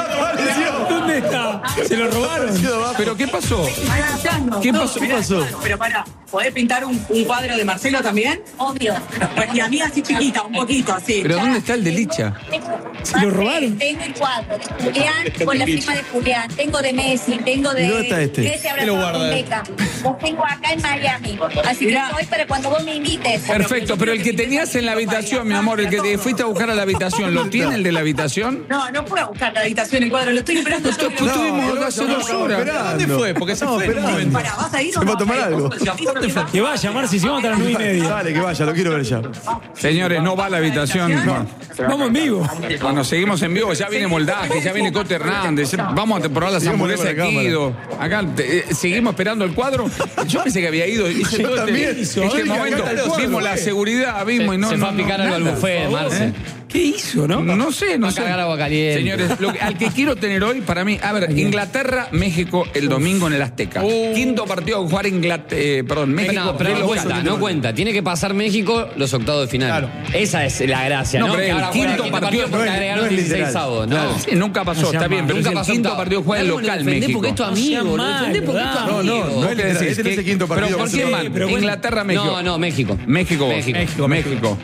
[SPEAKER 6] ¿Dónde está? ¿Se lo robaron?
[SPEAKER 1] ¿Pero qué pasó? ¿Qué pasó?
[SPEAKER 14] ¿Qué pasó? Pero pará, ¿podés pintar un, un cuadro de Marcelo también?
[SPEAKER 9] Obvio.
[SPEAKER 14] Pues y a mí así chiquita, un poquito así.
[SPEAKER 1] ¿Pero dónde está el de Licha?
[SPEAKER 6] ¿Se lo robaron?
[SPEAKER 9] Tengo el cuadro de Julián con la firma de Julián. Tengo de Messi, tengo de.
[SPEAKER 3] ¿Y dónde está este?
[SPEAKER 9] Messi abrazado con Beckham. Los tengo acá en Miami. Así que
[SPEAKER 14] Mirá.
[SPEAKER 9] soy para cuando vos me invites.
[SPEAKER 1] Perfecto, pero el que tenías en la habitación, mi amor, el que te fuiste a buscar a la habitación, ¿lo tiene el de la habitación?
[SPEAKER 14] No, no puedo buscar la habitación el cuadro, lo estoy esperando. yo.
[SPEAKER 1] Pues estuvimos acá hace dos horas.
[SPEAKER 5] ¿Dónde fue? Porque se fue en un momento.
[SPEAKER 14] Pará, ¿vas a ir o
[SPEAKER 3] ¿Se
[SPEAKER 14] no?
[SPEAKER 3] va a tomar algo?
[SPEAKER 6] Que vaya, Marci, si vamos hasta las nueve y media.
[SPEAKER 3] Dale, que vaya, lo quiero ver ya.
[SPEAKER 1] Señores, no va a la habitación. No.
[SPEAKER 6] Vamos en vivo.
[SPEAKER 1] Bueno, seguimos en vivo, ya viene Moldaje, ya viene Cote Hernández, vamos a probar las
[SPEAKER 3] Seguimos
[SPEAKER 1] hamburguesas
[SPEAKER 3] con la
[SPEAKER 1] de
[SPEAKER 3] cámara.
[SPEAKER 1] Guido. Acá eh, seguimos esperando el cuadro. Yo pensé que había ido, hice todo este,
[SPEAKER 3] también.
[SPEAKER 1] este
[SPEAKER 3] Oiga,
[SPEAKER 1] momento.
[SPEAKER 3] acá está el cuadro,
[SPEAKER 1] Vimos la
[SPEAKER 3] ¿qué?
[SPEAKER 1] seguridad, vimos y no.
[SPEAKER 2] Se
[SPEAKER 1] no,
[SPEAKER 2] fue a picar
[SPEAKER 1] no,
[SPEAKER 2] algo al
[SPEAKER 1] nada.
[SPEAKER 2] buffet, Marce.
[SPEAKER 6] ¿Qué hizo, no?
[SPEAKER 1] No sé, no
[SPEAKER 2] Va a
[SPEAKER 1] sé.
[SPEAKER 2] cargar agua caliente.
[SPEAKER 1] Señores, lo que- al que quiero tener hoy, para mí, a ver, Inglaterra, México, el domingo en el Azteca. Quinto partido a jugar Inglaterra, eh, perdón, México.
[SPEAKER 2] No, pero
[SPEAKER 1] de
[SPEAKER 2] no
[SPEAKER 1] local.
[SPEAKER 2] cuenta, no cuenta. Tiene que pasar México los octavos de final.
[SPEAKER 5] Claro.
[SPEAKER 2] Esa es la gracia,
[SPEAKER 1] No,
[SPEAKER 2] ¿no?
[SPEAKER 1] pero
[SPEAKER 2] Que
[SPEAKER 1] el
[SPEAKER 2] ahora juega
[SPEAKER 1] quinto partido
[SPEAKER 2] porque
[SPEAKER 3] no es-
[SPEAKER 2] agregaron
[SPEAKER 3] no es
[SPEAKER 2] dieciséis
[SPEAKER 3] literal.
[SPEAKER 2] sábados, ¿no?
[SPEAKER 3] Claro.
[SPEAKER 1] Sí, nunca pasó,
[SPEAKER 6] No
[SPEAKER 1] está
[SPEAKER 6] sea
[SPEAKER 1] bien,
[SPEAKER 6] mal.
[SPEAKER 1] pero es
[SPEAKER 2] Nunca
[SPEAKER 1] el
[SPEAKER 2] pasó
[SPEAKER 1] quinto
[SPEAKER 2] octavo.
[SPEAKER 1] partido juega el
[SPEAKER 2] Algo lo
[SPEAKER 1] local,
[SPEAKER 2] defendés
[SPEAKER 1] México.
[SPEAKER 2] porque es tu
[SPEAKER 6] No
[SPEAKER 2] amigo,
[SPEAKER 6] sea
[SPEAKER 2] lo
[SPEAKER 6] mal,
[SPEAKER 2] defendés porque es tu
[SPEAKER 6] ¿verdad?
[SPEAKER 3] No,
[SPEAKER 2] amigo.
[SPEAKER 3] no, no es
[SPEAKER 1] ¿Qué
[SPEAKER 3] literal.
[SPEAKER 1] decís?
[SPEAKER 3] Este no es el
[SPEAKER 1] ¿Qué-
[SPEAKER 3] quinto partido.
[SPEAKER 1] ¿Pero por quién van?
[SPEAKER 6] pero bueno.
[SPEAKER 1] Inglaterra, México.
[SPEAKER 2] No, no, México.
[SPEAKER 1] México.
[SPEAKER 2] México.
[SPEAKER 1] México. México.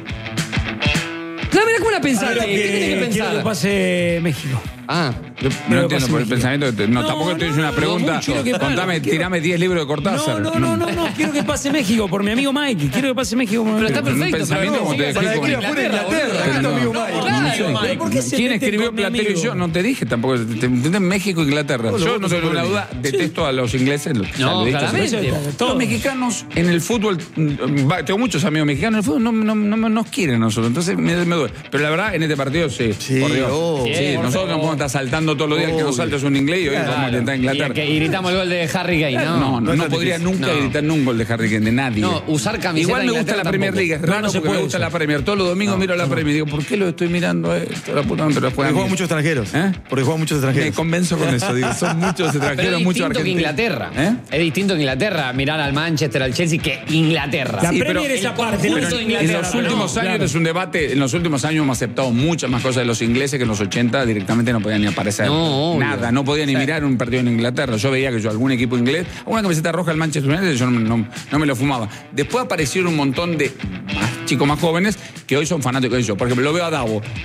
[SPEAKER 2] Claro, mira cómo la pensaste.
[SPEAKER 6] Quiero
[SPEAKER 2] ¿Qué tenés que
[SPEAKER 6] que, quiero que
[SPEAKER 2] pensar?
[SPEAKER 6] pase México.
[SPEAKER 2] Ah,
[SPEAKER 1] Yo
[SPEAKER 6] Pero
[SPEAKER 1] no entiendo
[SPEAKER 6] pasa
[SPEAKER 1] por el
[SPEAKER 6] México.
[SPEAKER 1] pensamiento. que te- No,
[SPEAKER 6] No,
[SPEAKER 1] tampoco estoy
[SPEAKER 6] no,
[SPEAKER 1] diciendo una
[SPEAKER 6] no,
[SPEAKER 1] pregunta.
[SPEAKER 6] mucho quiero que pase.
[SPEAKER 1] Contame,
[SPEAKER 6] Quiero-
[SPEAKER 1] tirame diez libros de
[SPEAKER 6] No,
[SPEAKER 1] Cortázar.
[SPEAKER 6] no, no, no, no, quiero que pase México por mi amigo Mike. Quiero que pase México. por mi
[SPEAKER 2] pero está
[SPEAKER 6] amigo.
[SPEAKER 1] Un
[SPEAKER 2] perfecto.
[SPEAKER 1] pensamiento
[SPEAKER 2] pero
[SPEAKER 1] como te
[SPEAKER 2] sigue
[SPEAKER 1] explico.
[SPEAKER 2] con
[SPEAKER 3] Para que
[SPEAKER 2] Inglaterra,
[SPEAKER 3] Inglaterra,
[SPEAKER 2] boludo.
[SPEAKER 3] es tu amigo
[SPEAKER 2] Claro,
[SPEAKER 3] Mike.
[SPEAKER 2] claro, Mike.
[SPEAKER 6] ¿Por qué se
[SPEAKER 1] ¿Quién
[SPEAKER 6] meten
[SPEAKER 1] escribió
[SPEAKER 6] con mi
[SPEAKER 1] Plateau y
[SPEAKER 6] amigo?
[SPEAKER 1] yo? No te dije tampoco. Te entiendes México e Inglaterra.
[SPEAKER 3] Todos
[SPEAKER 1] Yo
[SPEAKER 3] los
[SPEAKER 1] no
[SPEAKER 3] votos
[SPEAKER 1] tengo
[SPEAKER 3] por
[SPEAKER 1] ninguna
[SPEAKER 3] él.
[SPEAKER 1] duda. Detesto a los ingleses. lo- ya
[SPEAKER 2] No,
[SPEAKER 1] lo he dicho.
[SPEAKER 2] claramente.
[SPEAKER 1] Los mexicanos en el fútbol, mm, va, tengo muchos amigos mexicanos en el fútbol, no, no, no, no nos quieren a nosotros, entonces me, me duele. Pero la verdad, en este partido sí,
[SPEAKER 3] Sí,
[SPEAKER 1] por Dios.
[SPEAKER 3] oh.
[SPEAKER 1] sí,
[SPEAKER 2] Bien,
[SPEAKER 1] nosotros no podemos estar saltando todos los días, el que nos salta es un inglés y hoy vamos a intentar
[SPEAKER 2] Y,
[SPEAKER 1] Inglaterra.
[SPEAKER 2] que- y gritamos el gol de Harry Kane, ¿no?
[SPEAKER 1] No, no,
[SPEAKER 3] no
[SPEAKER 1] no,
[SPEAKER 3] es tan
[SPEAKER 1] podría
[SPEAKER 3] difícil.
[SPEAKER 1] nunca
[SPEAKER 2] No.
[SPEAKER 1] gritar nunca un gol de Harry Kane, de nadie.
[SPEAKER 2] No, usar camiseta
[SPEAKER 1] Igual me
[SPEAKER 2] de
[SPEAKER 1] gusta la
[SPEAKER 2] Inglaterra
[SPEAKER 1] Premier
[SPEAKER 2] tampoco.
[SPEAKER 1] League, es
[SPEAKER 6] No,
[SPEAKER 1] raro
[SPEAKER 6] no se
[SPEAKER 1] porque me
[SPEAKER 6] puede
[SPEAKER 1] gusta
[SPEAKER 6] eso.
[SPEAKER 1] la Premier. Todos los domingos miro la Premier y digo, ¿por qué lo estoy mirando esto? La puta madre, pero
[SPEAKER 3] Porque
[SPEAKER 1] juegan
[SPEAKER 3] juegan muchos extranjeros.
[SPEAKER 1] ¿Eh?
[SPEAKER 3] Porque juegan muchos
[SPEAKER 1] Me
[SPEAKER 3] extranjeros.
[SPEAKER 1] convenzo con eso, digo, son muchos
[SPEAKER 2] Pero
[SPEAKER 1] extranjeros,
[SPEAKER 2] es
[SPEAKER 1] muchos
[SPEAKER 2] distinto que
[SPEAKER 1] argentinos.
[SPEAKER 2] Inglaterra.
[SPEAKER 1] ¿Eh?
[SPEAKER 2] Es distinto que Inglaterra. Mirar al Manchester, al Chelsea, que Inglaterra.
[SPEAKER 6] La
[SPEAKER 1] Sí,
[SPEAKER 6] Premier
[SPEAKER 1] pero
[SPEAKER 6] es
[SPEAKER 2] el
[SPEAKER 6] aparte.
[SPEAKER 2] conjunto
[SPEAKER 6] no es
[SPEAKER 2] de
[SPEAKER 1] En
[SPEAKER 2] Inglaterra,
[SPEAKER 1] los
[SPEAKER 2] no,
[SPEAKER 1] últimos años
[SPEAKER 6] claro.
[SPEAKER 1] es un debate, en los últimos años hemos aceptado muchas más cosas de los ingleses que en los ochenta directamente no podían ni aparecer.
[SPEAKER 2] No, obvio.
[SPEAKER 1] Nada, no podían ni mirar un partido en Inglaterra. Yo veía que yo algún equipo inglés, una camiseta roja del Manchester United, yo no, no- no me lo fumaba. Después aparecieron un montón de más chicos más jóvenes que hoy son fanáticos de ellos. Por ejemplo, lo veo a Davo. Davo es fanático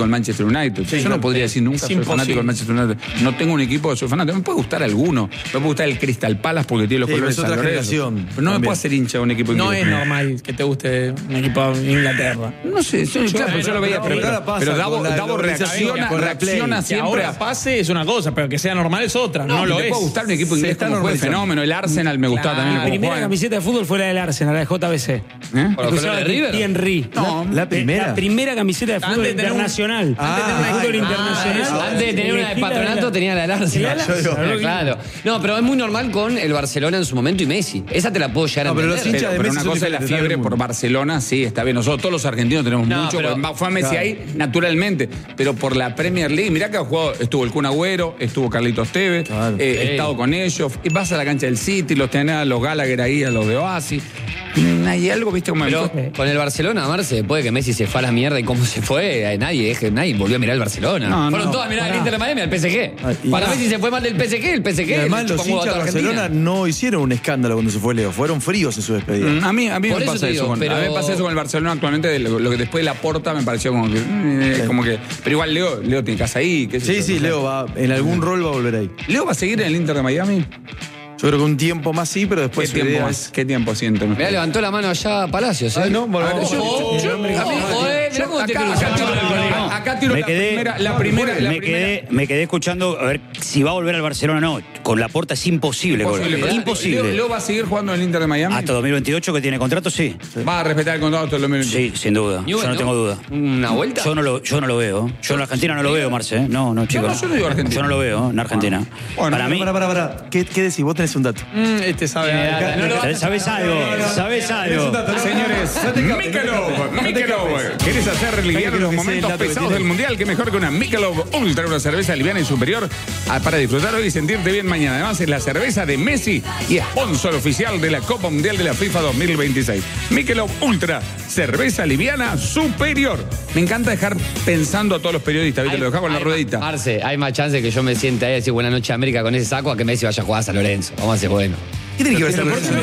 [SPEAKER 1] del Manchester United.
[SPEAKER 3] Sí,
[SPEAKER 1] Yo
[SPEAKER 3] claro.
[SPEAKER 1] no podría decir nunca
[SPEAKER 5] Es
[SPEAKER 1] soy fanático
[SPEAKER 5] imposible.
[SPEAKER 1] del Manchester United. No tengo un equipo, soy fanático. Me puede gustar alguno. Me puede gustar el Crystal Palace porque tiene los
[SPEAKER 3] Sí,
[SPEAKER 1] colores
[SPEAKER 3] pero es otra
[SPEAKER 1] San Lorenzo.
[SPEAKER 3] generación
[SPEAKER 1] Pero no me
[SPEAKER 3] también.
[SPEAKER 1] puedo hacer hincha de un equipo
[SPEAKER 5] No
[SPEAKER 1] inglés.
[SPEAKER 5] es normal que te guste un equipo de Inglaterra.
[SPEAKER 1] No sé, yo, claro, pero yo lo veía.
[SPEAKER 3] pero
[SPEAKER 1] Pero,
[SPEAKER 3] ahora pasa
[SPEAKER 1] pero Davo,
[SPEAKER 3] con la
[SPEAKER 1] Davo
[SPEAKER 3] globalización,
[SPEAKER 1] reacciona,
[SPEAKER 3] con la
[SPEAKER 1] reacciona
[SPEAKER 3] Play.
[SPEAKER 5] Que
[SPEAKER 1] siempre
[SPEAKER 5] ahora
[SPEAKER 1] a
[SPEAKER 5] pase es una cosa, pero que sea normal es otra. No,
[SPEAKER 1] No,
[SPEAKER 5] lo
[SPEAKER 1] te
[SPEAKER 5] es.
[SPEAKER 1] puede gustar un equipo
[SPEAKER 3] Se
[SPEAKER 1] inglés
[SPEAKER 3] está
[SPEAKER 1] como fue
[SPEAKER 3] normalizando.
[SPEAKER 1] fenómeno. El Arsenal me gustaba
[SPEAKER 5] Claro.
[SPEAKER 1] también.
[SPEAKER 6] La
[SPEAKER 1] como
[SPEAKER 6] primera
[SPEAKER 1] juegan.
[SPEAKER 6] camiseta de fútbol fue la del Arsenal, la de J B C.
[SPEAKER 1] ¿Eh?
[SPEAKER 2] ¿Por los colores de River?
[SPEAKER 6] Henry.
[SPEAKER 1] No,
[SPEAKER 3] la primera.
[SPEAKER 6] La primera camiseta de fútbol
[SPEAKER 5] Antes de tener un-
[SPEAKER 6] internacional.
[SPEAKER 3] Ah,
[SPEAKER 6] de fútbol
[SPEAKER 3] ah,
[SPEAKER 6] internacional.
[SPEAKER 2] Antes de tener una de
[SPEAKER 6] Elegí la
[SPEAKER 2] patronato,
[SPEAKER 6] la-
[SPEAKER 2] tenía la del Arsenal.
[SPEAKER 6] La del Arsenal,
[SPEAKER 2] Claro. No, pero es muy normal con el Barcelona en su momento y Messi. Esa te la puedo llegar a
[SPEAKER 3] No, pero los
[SPEAKER 2] entender.
[SPEAKER 3] hinchas
[SPEAKER 1] Pero,
[SPEAKER 3] de
[SPEAKER 1] pero
[SPEAKER 3] Messi
[SPEAKER 1] una
[SPEAKER 3] son
[SPEAKER 1] cosa es la
[SPEAKER 3] diferentes,
[SPEAKER 1] fiebre
[SPEAKER 3] todo el
[SPEAKER 1] por
[SPEAKER 3] mundo.
[SPEAKER 1] Barcelona, sí, está bien. Nosotros todos los argentinos tenemos
[SPEAKER 2] No,
[SPEAKER 1] mucho.
[SPEAKER 2] pero-
[SPEAKER 1] porque fue a Messi
[SPEAKER 3] Claro.
[SPEAKER 1] ahí naturalmente. Pero por la Premier League, mirá que ha jugado, estuvo el Kun Agüero, estuvo Carlitos Tevez,
[SPEAKER 3] Claro.
[SPEAKER 1] eh, he
[SPEAKER 2] Sí.
[SPEAKER 1] estado con ellos. Y vas a la cancha del City, los tenés a los Gallagher ahí, a los de Oasis. Mm, Hay algo, viste, como
[SPEAKER 2] Pero con el Barcelona, Marce, después de que Messi se fue a la mierda y cómo se fue, eh, nadie, es que nadie volvió a mirar el Barcelona.
[SPEAKER 1] No,
[SPEAKER 2] Fueron
[SPEAKER 1] no,
[SPEAKER 2] todas a mirar al
[SPEAKER 6] pará.
[SPEAKER 2] Inter de Miami, al P S G.
[SPEAKER 3] Ah, y-
[SPEAKER 2] Para
[SPEAKER 3] ah.
[SPEAKER 2] Messi se fue mal del P S G, el P S G.
[SPEAKER 3] Y además
[SPEAKER 2] le
[SPEAKER 3] los
[SPEAKER 2] chupa un huevo a
[SPEAKER 3] hinchas de
[SPEAKER 2] toda
[SPEAKER 3] Barcelona
[SPEAKER 2] Argentina.
[SPEAKER 3] no hicieron un escándalo cuando se fue Leo. Fueron fríos en su despedida.
[SPEAKER 1] Mm, A mí, a mí
[SPEAKER 2] Por
[SPEAKER 1] me
[SPEAKER 2] eso
[SPEAKER 1] pasa
[SPEAKER 2] te
[SPEAKER 1] eso.
[SPEAKER 2] digo,
[SPEAKER 1] Con,
[SPEAKER 2] pero-
[SPEAKER 1] A mí me pasa eso con el Barcelona actualmente. de Lo, lo que después de la Porta me pareció como que, mm, como que. Pero igual Leo, Leo tiene casa ahí. qué sé
[SPEAKER 3] Sí,
[SPEAKER 1] yo,
[SPEAKER 3] sí,
[SPEAKER 1] no sé.
[SPEAKER 3] Leo va, en algún rol va a volver ahí.
[SPEAKER 1] ¿Leo va a seguir en el Inter de Miami?
[SPEAKER 3] Yo creo que un tiempo más sí, pero
[SPEAKER 1] ¿Qué
[SPEAKER 3] después su
[SPEAKER 1] tiempo
[SPEAKER 3] idea
[SPEAKER 1] más?
[SPEAKER 3] es-
[SPEAKER 1] ¿Qué tiempo sienten
[SPEAKER 2] Mirá,
[SPEAKER 1] ustedes?
[SPEAKER 2] levantó la mano allá Palacios, ¿eh?
[SPEAKER 3] Ah, no, bueno,
[SPEAKER 2] A ver,
[SPEAKER 3] yo-
[SPEAKER 2] yo-
[SPEAKER 3] yo-
[SPEAKER 2] yo- amigo, eh, mirá cómo te
[SPEAKER 1] Acá,
[SPEAKER 2] cruzó.
[SPEAKER 1] acá tiro, acá- acá tiro
[SPEAKER 4] Me
[SPEAKER 1] la
[SPEAKER 4] quedé-
[SPEAKER 1] primera. La primera, la
[SPEAKER 4] me,
[SPEAKER 1] primera-
[SPEAKER 4] quedé, me quedé escuchando a ver si va a volver al Barcelona o no. Con la Porta es imposible.
[SPEAKER 1] Imposible,
[SPEAKER 4] Jorge,
[SPEAKER 1] pero
[SPEAKER 4] imposible.
[SPEAKER 1] Leo, Leo va a seguir jugando en el Inter de Miami.
[SPEAKER 4] Hasta dos mil veintiocho que tiene contrato, sí.
[SPEAKER 1] Va a respetar el contrato hasta el dos mil veinte.
[SPEAKER 4] Sí, sin duda.
[SPEAKER 2] Newell,
[SPEAKER 4] Yo no
[SPEAKER 2] ¿no?
[SPEAKER 4] tengo duda.
[SPEAKER 2] ¿Una vuelta?
[SPEAKER 4] Yo no lo, yo no lo veo. Yo en Argentina no lo veo, Marce. ¿eh? No, no, chicos.
[SPEAKER 1] no, yo no digo Argentina.
[SPEAKER 4] Yo no lo veo en Argentina.
[SPEAKER 1] Bueno,
[SPEAKER 4] Para mí.
[SPEAKER 3] Para, para, para. ¿Qué, ¿Qué decís? Vos tenés un dato.
[SPEAKER 5] Mm, este sabe.
[SPEAKER 2] dale, no lo vas a-
[SPEAKER 4] ¿Sabes algo? ¿Sabes algo?
[SPEAKER 1] Señores, Michelob, Michelob. ¿Querés hacer liviar
[SPEAKER 3] creo
[SPEAKER 1] los
[SPEAKER 3] que sé el
[SPEAKER 1] momentos
[SPEAKER 3] dato que
[SPEAKER 1] pesados
[SPEAKER 3] tiene.
[SPEAKER 1] del Mundial? ¿Qué mejor que una Michelob Ultra, una cerveza liviana y superior ah, para disfrutar hoy y sentirte bien mañana? Además, es la cerveza de Messi y sponsor oficial de la Copa Mundial de la FIFA dos mil veintiséis. Michelob Ultra, cerveza liviana superior. Me encanta dejar pensando a todos los periodistas, ¿viste? Lo dejaba con la
[SPEAKER 2] Hay-
[SPEAKER 1] ruedita.
[SPEAKER 2] Marce, hay más chance que yo me siente ahí y decir buenas noches América con ese saco a que Messi vaya a jugar a San Lorenzo. Vamos a hacer bueno.
[SPEAKER 3] ¿Qué tiene que ver San Lorenzo?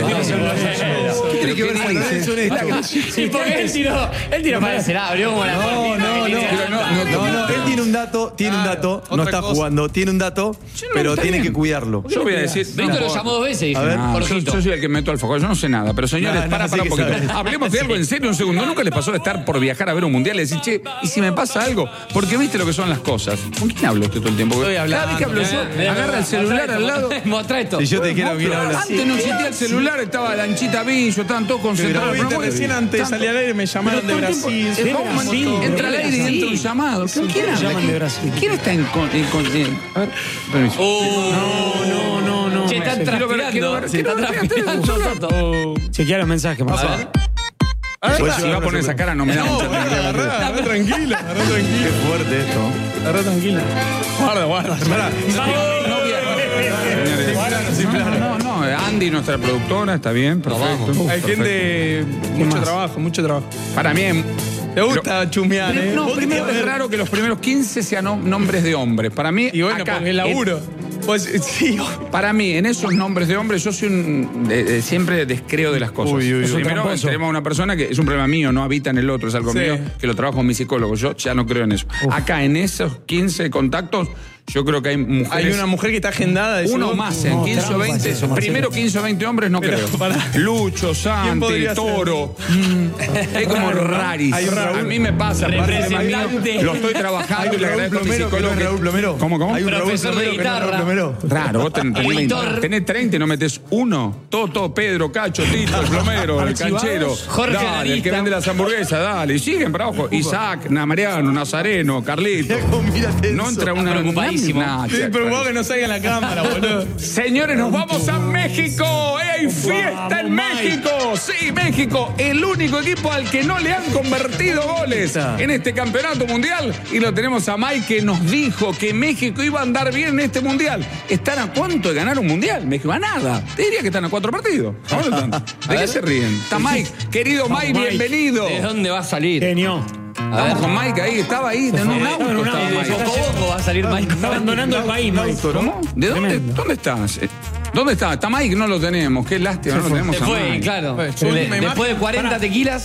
[SPEAKER 1] ¿Qué tiene que ver San Lorenzo en esto?
[SPEAKER 2] Sí, porque él tiró, él tiró para será, abrió como la
[SPEAKER 3] No, no, no.
[SPEAKER 1] Pero no, no,
[SPEAKER 3] No, no, él tiene un dato, tiene un dato, no
[SPEAKER 5] otra
[SPEAKER 3] está
[SPEAKER 5] cosa.
[SPEAKER 3] jugando, tiene un dato, pero
[SPEAKER 1] está
[SPEAKER 3] tiene
[SPEAKER 1] bien.
[SPEAKER 3] que cuidarlo.
[SPEAKER 1] Yo voy a decir.
[SPEAKER 2] Brito
[SPEAKER 1] no,
[SPEAKER 2] lo llamó dos veces, dije.
[SPEAKER 3] A ver.
[SPEAKER 1] No, yo,
[SPEAKER 2] Jorgito.
[SPEAKER 1] yo soy el que meto al foco, yo no sé nada, pero señores,
[SPEAKER 3] No, no,
[SPEAKER 1] para,
[SPEAKER 3] sí
[SPEAKER 1] para un
[SPEAKER 3] que
[SPEAKER 1] poquito.
[SPEAKER 3] sabes.
[SPEAKER 1] Hablemos de algo en serio un segundo. ¿Nunca les pasó de estar por viajar a ver un mundial y decir, che, ¿y si me pasa algo? Porque viste lo que son las cosas. ¿Con quién hablo usted todo el tiempo?
[SPEAKER 5] Estoy
[SPEAKER 1] Cada vez que hablo
[SPEAKER 5] hablando.
[SPEAKER 1] yo,
[SPEAKER 2] Mirá,
[SPEAKER 1] agarra el celular al lado.
[SPEAKER 2] Mostrá esto.
[SPEAKER 3] Si yo te quiero que hablas.
[SPEAKER 1] Antes no existía el celular, estaba Lanchita Billo, estaban todos concentrados.
[SPEAKER 5] Pero, viste,
[SPEAKER 1] bueno,
[SPEAKER 5] recién antes de
[SPEAKER 1] tanto-
[SPEAKER 5] salir al aire me llamaron de
[SPEAKER 1] Pero todo el
[SPEAKER 5] Brasil.
[SPEAKER 1] tiempo-
[SPEAKER 6] De
[SPEAKER 1] ¿Cómo?
[SPEAKER 6] Brasil,
[SPEAKER 1] Entra al
[SPEAKER 6] de
[SPEAKER 1] aire y
[SPEAKER 6] Brasil.
[SPEAKER 1] entra un llamado. ¿Quién
[SPEAKER 6] ¿Quién
[SPEAKER 1] habla?
[SPEAKER 6] llaman de Brasil?
[SPEAKER 1] ¿Quién está en, con- en con- en- A ver, permiso.
[SPEAKER 6] No, no, no, no.
[SPEAKER 2] Che, están
[SPEAKER 1] Quiero ver, quiero
[SPEAKER 2] transpirando.
[SPEAKER 1] ver,
[SPEAKER 2] Se
[SPEAKER 1] quiero
[SPEAKER 2] está
[SPEAKER 1] ver,
[SPEAKER 2] transpirando.
[SPEAKER 6] Oh, chequea los mensajes, Marce.
[SPEAKER 2] A ver.
[SPEAKER 1] Si va a poner esa cara, no me da
[SPEAKER 5] No,
[SPEAKER 1] mucha
[SPEAKER 5] agarrá,
[SPEAKER 1] tranquilidad.
[SPEAKER 5] agarrá tranquila, agarrá tranquila.
[SPEAKER 3] Qué fuerte esto.
[SPEAKER 5] Agarrá tranquila. Guarda, guarda.
[SPEAKER 1] No, no, no, no, Andy, nuestra productora, está bien, perfecto.
[SPEAKER 5] Hay gente, mucho trabajo, mucho trabajo.
[SPEAKER 1] Para mí es-
[SPEAKER 5] Te gusta chumear, ¿eh?
[SPEAKER 1] No,
[SPEAKER 5] Vos
[SPEAKER 1] primero
[SPEAKER 5] tenés-
[SPEAKER 1] es raro que los primeros quince sean nom- nombres de hombres. Para mí,
[SPEAKER 5] Y bueno,
[SPEAKER 1] acá,
[SPEAKER 5] porque es laburo. Pues sí.
[SPEAKER 1] Para mí, en esos nombres de hombres, yo soy un. de- de- siempre descreo de las cosas.
[SPEAKER 3] Uy, uy, uy.
[SPEAKER 1] Primero,
[SPEAKER 6] tramposo.
[SPEAKER 1] tenemos una persona que es un problema mío, no habita en el otro, es algo
[SPEAKER 5] Sí.
[SPEAKER 1] mío, que lo trabajo con mi psicólogo. Yo ya no creo en eso. Acá, en esos quince contactos, yo creo que hay mujeres.
[SPEAKER 5] Hay una mujer que está agendada. decís
[SPEAKER 1] Uno
[SPEAKER 5] vos.
[SPEAKER 1] más, en
[SPEAKER 6] No,
[SPEAKER 1] quince o
[SPEAKER 6] trampa
[SPEAKER 1] veinte.
[SPEAKER 6] es eso, Marcelo.
[SPEAKER 1] Primero quince o veinte hombres, no
[SPEAKER 5] Pero,
[SPEAKER 1] creo.
[SPEAKER 5] pará.
[SPEAKER 1] Lucho, Santi,
[SPEAKER 5] podría ser?
[SPEAKER 1] Toro. Mm, es como raris.
[SPEAKER 3] Hay un Raúl.
[SPEAKER 1] A mí me pasa.
[SPEAKER 2] Representante.
[SPEAKER 1] Lo estoy trabajando
[SPEAKER 3] Hay
[SPEAKER 1] y
[SPEAKER 3] un
[SPEAKER 1] le
[SPEAKER 3] Raúl
[SPEAKER 1] agradezco a mi
[SPEAKER 3] Plomero que no
[SPEAKER 1] psicólogo.
[SPEAKER 3] es
[SPEAKER 1] que-
[SPEAKER 3] Raúl Plomero.
[SPEAKER 1] ¿Cómo, cómo?
[SPEAKER 3] Hay un Raúl
[SPEAKER 2] Profesor de
[SPEAKER 3] Plomero que no es Raúl
[SPEAKER 2] guitarra.
[SPEAKER 3] Plomero.
[SPEAKER 1] Raro, vos tenés, tenés,
[SPEAKER 2] Editor.
[SPEAKER 1] tenés treinta y no metés uno. Todo, todo, Pedro, Cacho, Tito, el plomero, el
[SPEAKER 6] Archivados.
[SPEAKER 1] canchero.
[SPEAKER 2] Jorge
[SPEAKER 1] dale, el
[SPEAKER 2] Lanista.
[SPEAKER 1] que vende las hamburguesas, dale. Y siguen para abajo. Isaac, Na- Mariano, Nazareno, Carlito.
[SPEAKER 3] Mírate
[SPEAKER 1] No
[SPEAKER 3] eso.
[SPEAKER 1] entra una.
[SPEAKER 2] preocupadísimo.
[SPEAKER 1] Nah,
[SPEAKER 5] Estoy
[SPEAKER 1] che,
[SPEAKER 5] preocupado que no salga en la cámara, boludo.
[SPEAKER 1] Señores, nos vamos a México. ¡Hay fiesta en México! Sí, México, el único equipo al que no le han convertido goles en este campeonato mundial. Y lo tenemos a Mike, que nos dijo que México iba a andar bien en este mundial. ¿Están a cuánto de ganar un mundial? México a nada. Te diría que están a cuatro partidos. ¿A dónde están? ¿De qué se ríen? Está Mike. Querido Mike,
[SPEAKER 6] Mike.
[SPEAKER 1] bienvenido.
[SPEAKER 2] ¿De dónde va a salir?
[SPEAKER 6] Genio.
[SPEAKER 1] Vamos con Mike ahí. Estaba ahí, en un
[SPEAKER 6] Estaba en un
[SPEAKER 1] auto.
[SPEAKER 6] auto.
[SPEAKER 1] estaba Mike.
[SPEAKER 2] ¿De Cocoboco va a salir Mike?
[SPEAKER 6] Está abandonando el país, Mike.
[SPEAKER 1] ¿Cómo? ¿De dónde,
[SPEAKER 6] Tremendo.
[SPEAKER 1] dónde estás? Eh, ¿Dónde está? Está Mike, no lo tenemos. Qué lástima, no lo tenemos
[SPEAKER 2] Se
[SPEAKER 1] a
[SPEAKER 2] fue,
[SPEAKER 1] Mike.
[SPEAKER 2] claro.
[SPEAKER 5] Fue,
[SPEAKER 2] De-
[SPEAKER 5] última
[SPEAKER 2] después de
[SPEAKER 5] imagen.
[SPEAKER 2] cuarenta tequilas.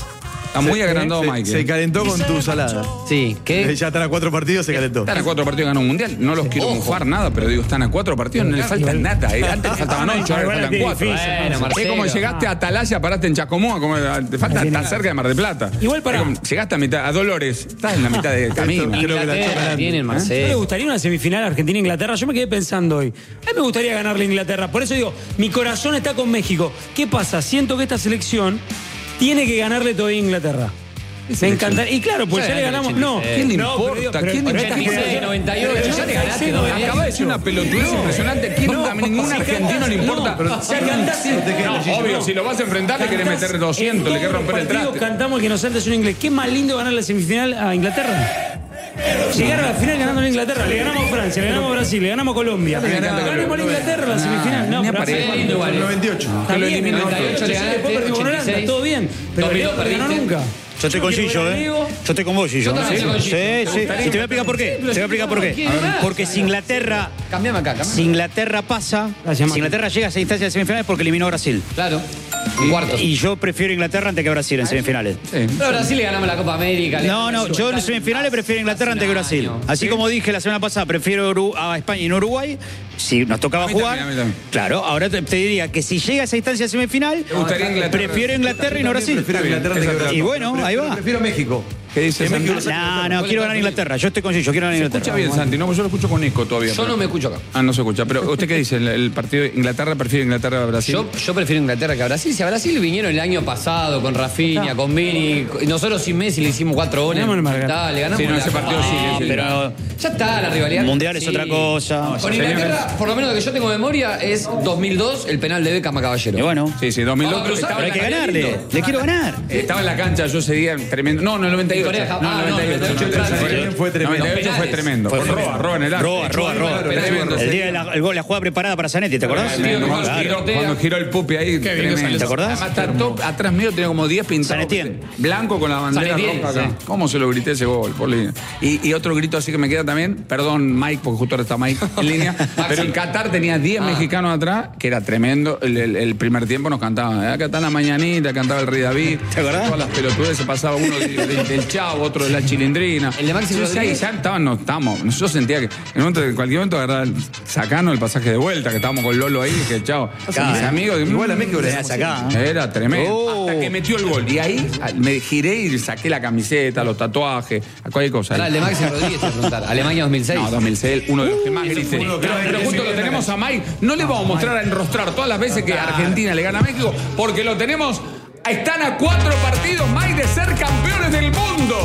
[SPEAKER 1] Está muy agrandado
[SPEAKER 3] se,
[SPEAKER 1] Mike.
[SPEAKER 3] Se calentó con tu salada.
[SPEAKER 2] Sí, ¿qué?
[SPEAKER 3] Ya están a cuatro partidos, se calentó.
[SPEAKER 1] Están a cuatro partidos, ganó un mundial. No los quiero
[SPEAKER 2] Ojo.
[SPEAKER 1] mofar nada, pero digo, están a cuatro partidos, no le falta nada. eh. Antes le faltaban ocho, ahora le faltan cuatro.
[SPEAKER 2] Bueno,
[SPEAKER 1] Es
[SPEAKER 2] Marcelo.
[SPEAKER 1] como llegaste a Atalaya, paraste en Chacomoa, como te falta tan cerca de Mar del Plata.
[SPEAKER 6] Igual para-
[SPEAKER 1] Es como, llegaste a mitad, a Dolores, estás en la mitad del camino.
[SPEAKER 2] Inglaterra tiene el
[SPEAKER 6] ¿No le
[SPEAKER 2] Marcelo.
[SPEAKER 6] gustaría una semifinal Argentina-Inglaterra? Yo me quedé pensando hoy. A mí me gustaría ganarle a Inglaterra. Por eso digo, mi corazón está con México. ¿Qué pasa? Siento que esta selección tiene que ganarle todavía a Inglaterra. Me encantaría. Y claro, pues
[SPEAKER 1] Sí,
[SPEAKER 6] ya le ganamos. No,
[SPEAKER 1] ¿Quién le
[SPEAKER 6] no, pero
[SPEAKER 1] importa?
[SPEAKER 6] digo, pero-
[SPEAKER 1] ¿Quién le
[SPEAKER 6] pero
[SPEAKER 1] importa?
[SPEAKER 6] esta
[SPEAKER 2] ochenta y seis, noventa y ocho,
[SPEAKER 6] pero
[SPEAKER 2] ya le ganaste,
[SPEAKER 6] sí,
[SPEAKER 2] ¿no?
[SPEAKER 6] noventa y ocho.
[SPEAKER 1] Acaba de decir una pelotudez impresionante. ¿Quién,
[SPEAKER 6] No,
[SPEAKER 1] a ningún
[SPEAKER 6] si
[SPEAKER 1] argentino
[SPEAKER 6] cantás-
[SPEAKER 1] le importa?
[SPEAKER 6] no, pero si cantás-
[SPEAKER 1] No, obvio, si lo vas a enfrentar le querés meter doscientos, le querés romper el traste.
[SPEAKER 6] Cantamos que nos saltes un inglés. ¿Qué más lindo ganar la semifinal a Inglaterra? Llegar a la final ganando a Inglaterra. Le ganamos a Francia, le ganamos a Brasil, le ganamos a Colombia. Ganemos a Inglaterra la semifinal. No,
[SPEAKER 1] Ni
[SPEAKER 6] pero
[SPEAKER 1] aparece.
[SPEAKER 6] hace-
[SPEAKER 2] igual.
[SPEAKER 3] noventa y ocho.
[SPEAKER 6] Está bien,
[SPEAKER 2] eliminó.
[SPEAKER 6] noventa y ocho le
[SPEAKER 2] Después
[SPEAKER 6] ganaste,
[SPEAKER 2] perdimos con
[SPEAKER 6] ochenta y seis,
[SPEAKER 2] Holanda,
[SPEAKER 6] todo bien. Pero
[SPEAKER 2] dos mil dos
[SPEAKER 6] no ganó
[SPEAKER 2] perdiste.
[SPEAKER 6] nunca.
[SPEAKER 4] Yo estoy con
[SPEAKER 6] quiero
[SPEAKER 4] Gillo,
[SPEAKER 6] ver a
[SPEAKER 4] ¿eh?
[SPEAKER 6] Diego.
[SPEAKER 4] Yo estoy con vos, Gillo.
[SPEAKER 2] Yo también estoy con
[SPEAKER 4] Sí,
[SPEAKER 2] Gillo.
[SPEAKER 4] sí. Y te voy a explicar por qué. Te voy a explicar por qué. Porque si Inglaterra,
[SPEAKER 2] Cambiame acá, cambiame.
[SPEAKER 4] si Inglaterra pasa,
[SPEAKER 6] Gracias,
[SPEAKER 4] si Inglaterra llega a esa instancia de semifinales es porque eliminó a Brasil.
[SPEAKER 2] Claro. En cuartos.
[SPEAKER 4] Y yo prefiero Inglaterra antes que Brasil en semifinales.
[SPEAKER 2] Pero a Brasil le ganamos la Copa América. le
[SPEAKER 4] No,
[SPEAKER 2] ganamos
[SPEAKER 4] no,
[SPEAKER 2] el
[SPEAKER 4] yo en
[SPEAKER 2] Mundial.
[SPEAKER 4] semifinales prefiero Inglaterra antes que Brasil. Así como dije la semana pasada, prefiero Uru- a España y no Uruguay. Si nos tocaba
[SPEAKER 1] A mí
[SPEAKER 4] jugar,
[SPEAKER 1] también, a mí también.
[SPEAKER 4] claro, ahora te, te diría que si llega a esa instancia semifinal,
[SPEAKER 1] ¿Te gustaría Inglaterra?
[SPEAKER 4] prefiero Inglaterra y no Brasil.
[SPEAKER 3] Prefiero Inglaterra antes que Brasil.
[SPEAKER 4] Y bueno, ahí va.
[SPEAKER 3] Prefiero México.
[SPEAKER 1] ¿Qué dices, Santi?
[SPEAKER 4] No, no, quiero ganar Inglaterra. Yo estoy con Gillo, quiero ganar
[SPEAKER 1] Escucha
[SPEAKER 4] Inglaterra.
[SPEAKER 1] bien, Santi, no, pues yo lo escucho con eco todavía.
[SPEAKER 2] Yo
[SPEAKER 1] pero-
[SPEAKER 2] no me escucho acá.
[SPEAKER 1] Ah, no se escucha. Pero, ¿usted qué dice? ¿El, el partido de Inglaterra prefiere Inglaterra a Brasil?
[SPEAKER 2] Yo, yo prefiero Inglaterra que a Brasil. Si a Brasil vinieron el año pasado con Rafinha, con Vini, y nosotros sin Messi le hicimos cuatro goles.
[SPEAKER 6] Ganamos el Margarita.
[SPEAKER 2] Dale, ganamos
[SPEAKER 1] Sí, no,
[SPEAKER 2] la
[SPEAKER 1] ese partido
[SPEAKER 2] Copa.
[SPEAKER 1] sí, sí, sí.
[SPEAKER 4] Pero
[SPEAKER 2] Ya está la rivalidad.
[SPEAKER 4] Mundial es
[SPEAKER 2] Sí.
[SPEAKER 4] otra cosa.
[SPEAKER 2] Con Inglaterra, por lo menos lo que yo tengo de memoria, es dos mil dos, el penal de Beckham a Caballero.
[SPEAKER 4] Y bueno,
[SPEAKER 1] Sí, sí, dos mil dos.
[SPEAKER 2] Vamos a cruzar,
[SPEAKER 1] estaba
[SPEAKER 4] pero hay
[SPEAKER 1] en
[SPEAKER 4] que
[SPEAKER 1] la-
[SPEAKER 4] ganarle. Le quiero ganar.
[SPEAKER 1] Estaba en la cancha yo ese día tremendo. No, no, el noventa y ocho.
[SPEAKER 2] Corea,
[SPEAKER 1] No,
[SPEAKER 2] ah,
[SPEAKER 1] el
[SPEAKER 2] no,
[SPEAKER 1] noventa y ocho.
[SPEAKER 2] noventa y ocho,
[SPEAKER 1] noventa y ocho
[SPEAKER 3] Francia. Fue tremendo.
[SPEAKER 1] noventa y ocho fue
[SPEAKER 2] Penales.
[SPEAKER 1] tremendo.
[SPEAKER 4] Fue
[SPEAKER 1] Con
[SPEAKER 4] tremendo.
[SPEAKER 1] Roa, Roa en el arco.
[SPEAKER 4] Roa, Roa, Roa.
[SPEAKER 1] Tremendo.
[SPEAKER 4] El día de la, el gol, la jugada preparada para Zanetti, ¿te acordás?
[SPEAKER 1] Tremendo. Cuando
[SPEAKER 2] Claro.
[SPEAKER 1] giró- Cuando giró el pupi ahí, tremendo.
[SPEAKER 4] ¿Te acordás?
[SPEAKER 1] Además, está top, atrás mío tenía como diez pintados.
[SPEAKER 4] Sanetien.
[SPEAKER 1] Blanco con la bandera
[SPEAKER 2] Sanetien,
[SPEAKER 1] roja acá.
[SPEAKER 2] sí.
[SPEAKER 1] ¿Cómo se lo grité ese gol? Por línea. Y, y otro grito así que me queda también. Perdón, Mike, porque justo ahora está Mike en línea. Pero en Qatar tenía diez
[SPEAKER 2] Ah.
[SPEAKER 1] mexicanos atrás, que era tremendo. El, el- el primer tiempo nos cantaban. ¿eh? Acá está la mañanita, cantaba el Rey David.
[SPEAKER 4] ¿Te acordás?
[SPEAKER 1] Todas las pelotudes se pasaba uno del, del- del Chavo, otro de la Chilindrina.
[SPEAKER 2] El de Maxi
[SPEAKER 1] Entonces, ahí
[SPEAKER 2] Rodríguez.
[SPEAKER 1] ya estaban, no estábamos. Yo sentía que en, un momento, en cualquier momento agarrar, sacanos el pasaje de vuelta, que estábamos con Lolo ahí, que chao.
[SPEAKER 4] Claro.
[SPEAKER 1] Mis amigos.
[SPEAKER 3] Igual a México le
[SPEAKER 4] Tenías acá, ¿eh?
[SPEAKER 1] Era tremendo.
[SPEAKER 4] Oh.
[SPEAKER 1] Hasta que metió el gol. Y ahí me giré y saqué la camiseta, los tatuajes, cualquier cosa.
[SPEAKER 2] Pará, el de Maxi Rodríguez, te voy a preguntar. Alemania dos mil seis.
[SPEAKER 1] No, dos mil seis, uno de los que más grité.
[SPEAKER 3] uno que
[SPEAKER 1] Pero,
[SPEAKER 3] más
[SPEAKER 1] pero
[SPEAKER 3] grité,
[SPEAKER 1] justo
[SPEAKER 3] sí,
[SPEAKER 1] lo
[SPEAKER 3] sí,
[SPEAKER 1] tenemos a Mike. No le vamos a mostrar a enrostrar todas las veces que Argentina le gana a México, porque lo tenemos. Están a cuatro partidos, Mike, de ser campeones del mundo.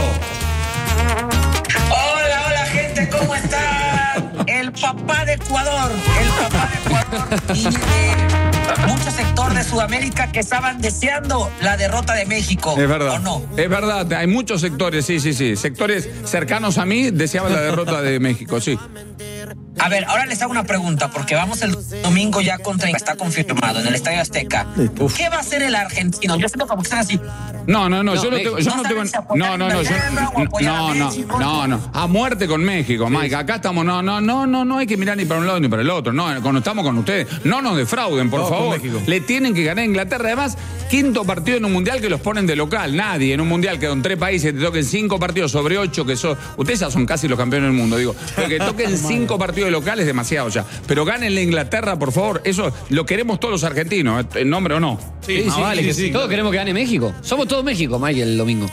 [SPEAKER 16] Hola, hola gente, ¿cómo están? El papá de Ecuador, el papá de Ecuador y de mucho sector de Sudamérica que estaban deseando la derrota de México.
[SPEAKER 1] Es verdad.
[SPEAKER 16] ¿O no?
[SPEAKER 1] Es verdad, hay muchos sectores, sí, sí, sí. Sectores cercanos a mí deseaban la derrota de México, sí.
[SPEAKER 16] A ver, ahora les hago una pregunta, porque vamos el domingo ya contra, está confirmado, en el Estadio Azteca. ¿Qué va a hacer el argentino? Yo siento como que están así.
[SPEAKER 1] No, no, no,
[SPEAKER 2] No,
[SPEAKER 1] yo no tengo, yo
[SPEAKER 16] no
[SPEAKER 1] no tengo,
[SPEAKER 16] saben si apoyar
[SPEAKER 1] no, no, no, yo,
[SPEAKER 16] a Inglaterra o apoyar
[SPEAKER 1] no,
[SPEAKER 16] a
[SPEAKER 1] no,
[SPEAKER 16] México.
[SPEAKER 1] no, no, a muerte con México, Mike, acá estamos, no, no, no, no, no hay que mirar ni para un lado ni para el otro, no, cuando estamos con ustedes, no nos defrauden, por
[SPEAKER 3] No, con
[SPEAKER 1] favor,
[SPEAKER 3] México.
[SPEAKER 1] le tienen que ganar a Inglaterra, además, quinto partido en un mundial que los ponen de local, nadie, en un mundial que con tres países te toquen cinco partidos sobre ocho, que son, ustedes ya son casi los campeones del mundo, digo, pero que toquen cinco partidos de local es demasiado ya, pero gánenle a Inglaterra, por favor, eso lo queremos todos los argentinos, en nombre o no.
[SPEAKER 2] Sí, sí, vale, que sí. Todos queremos que gane México. Somos todos México, Mike, el domingo.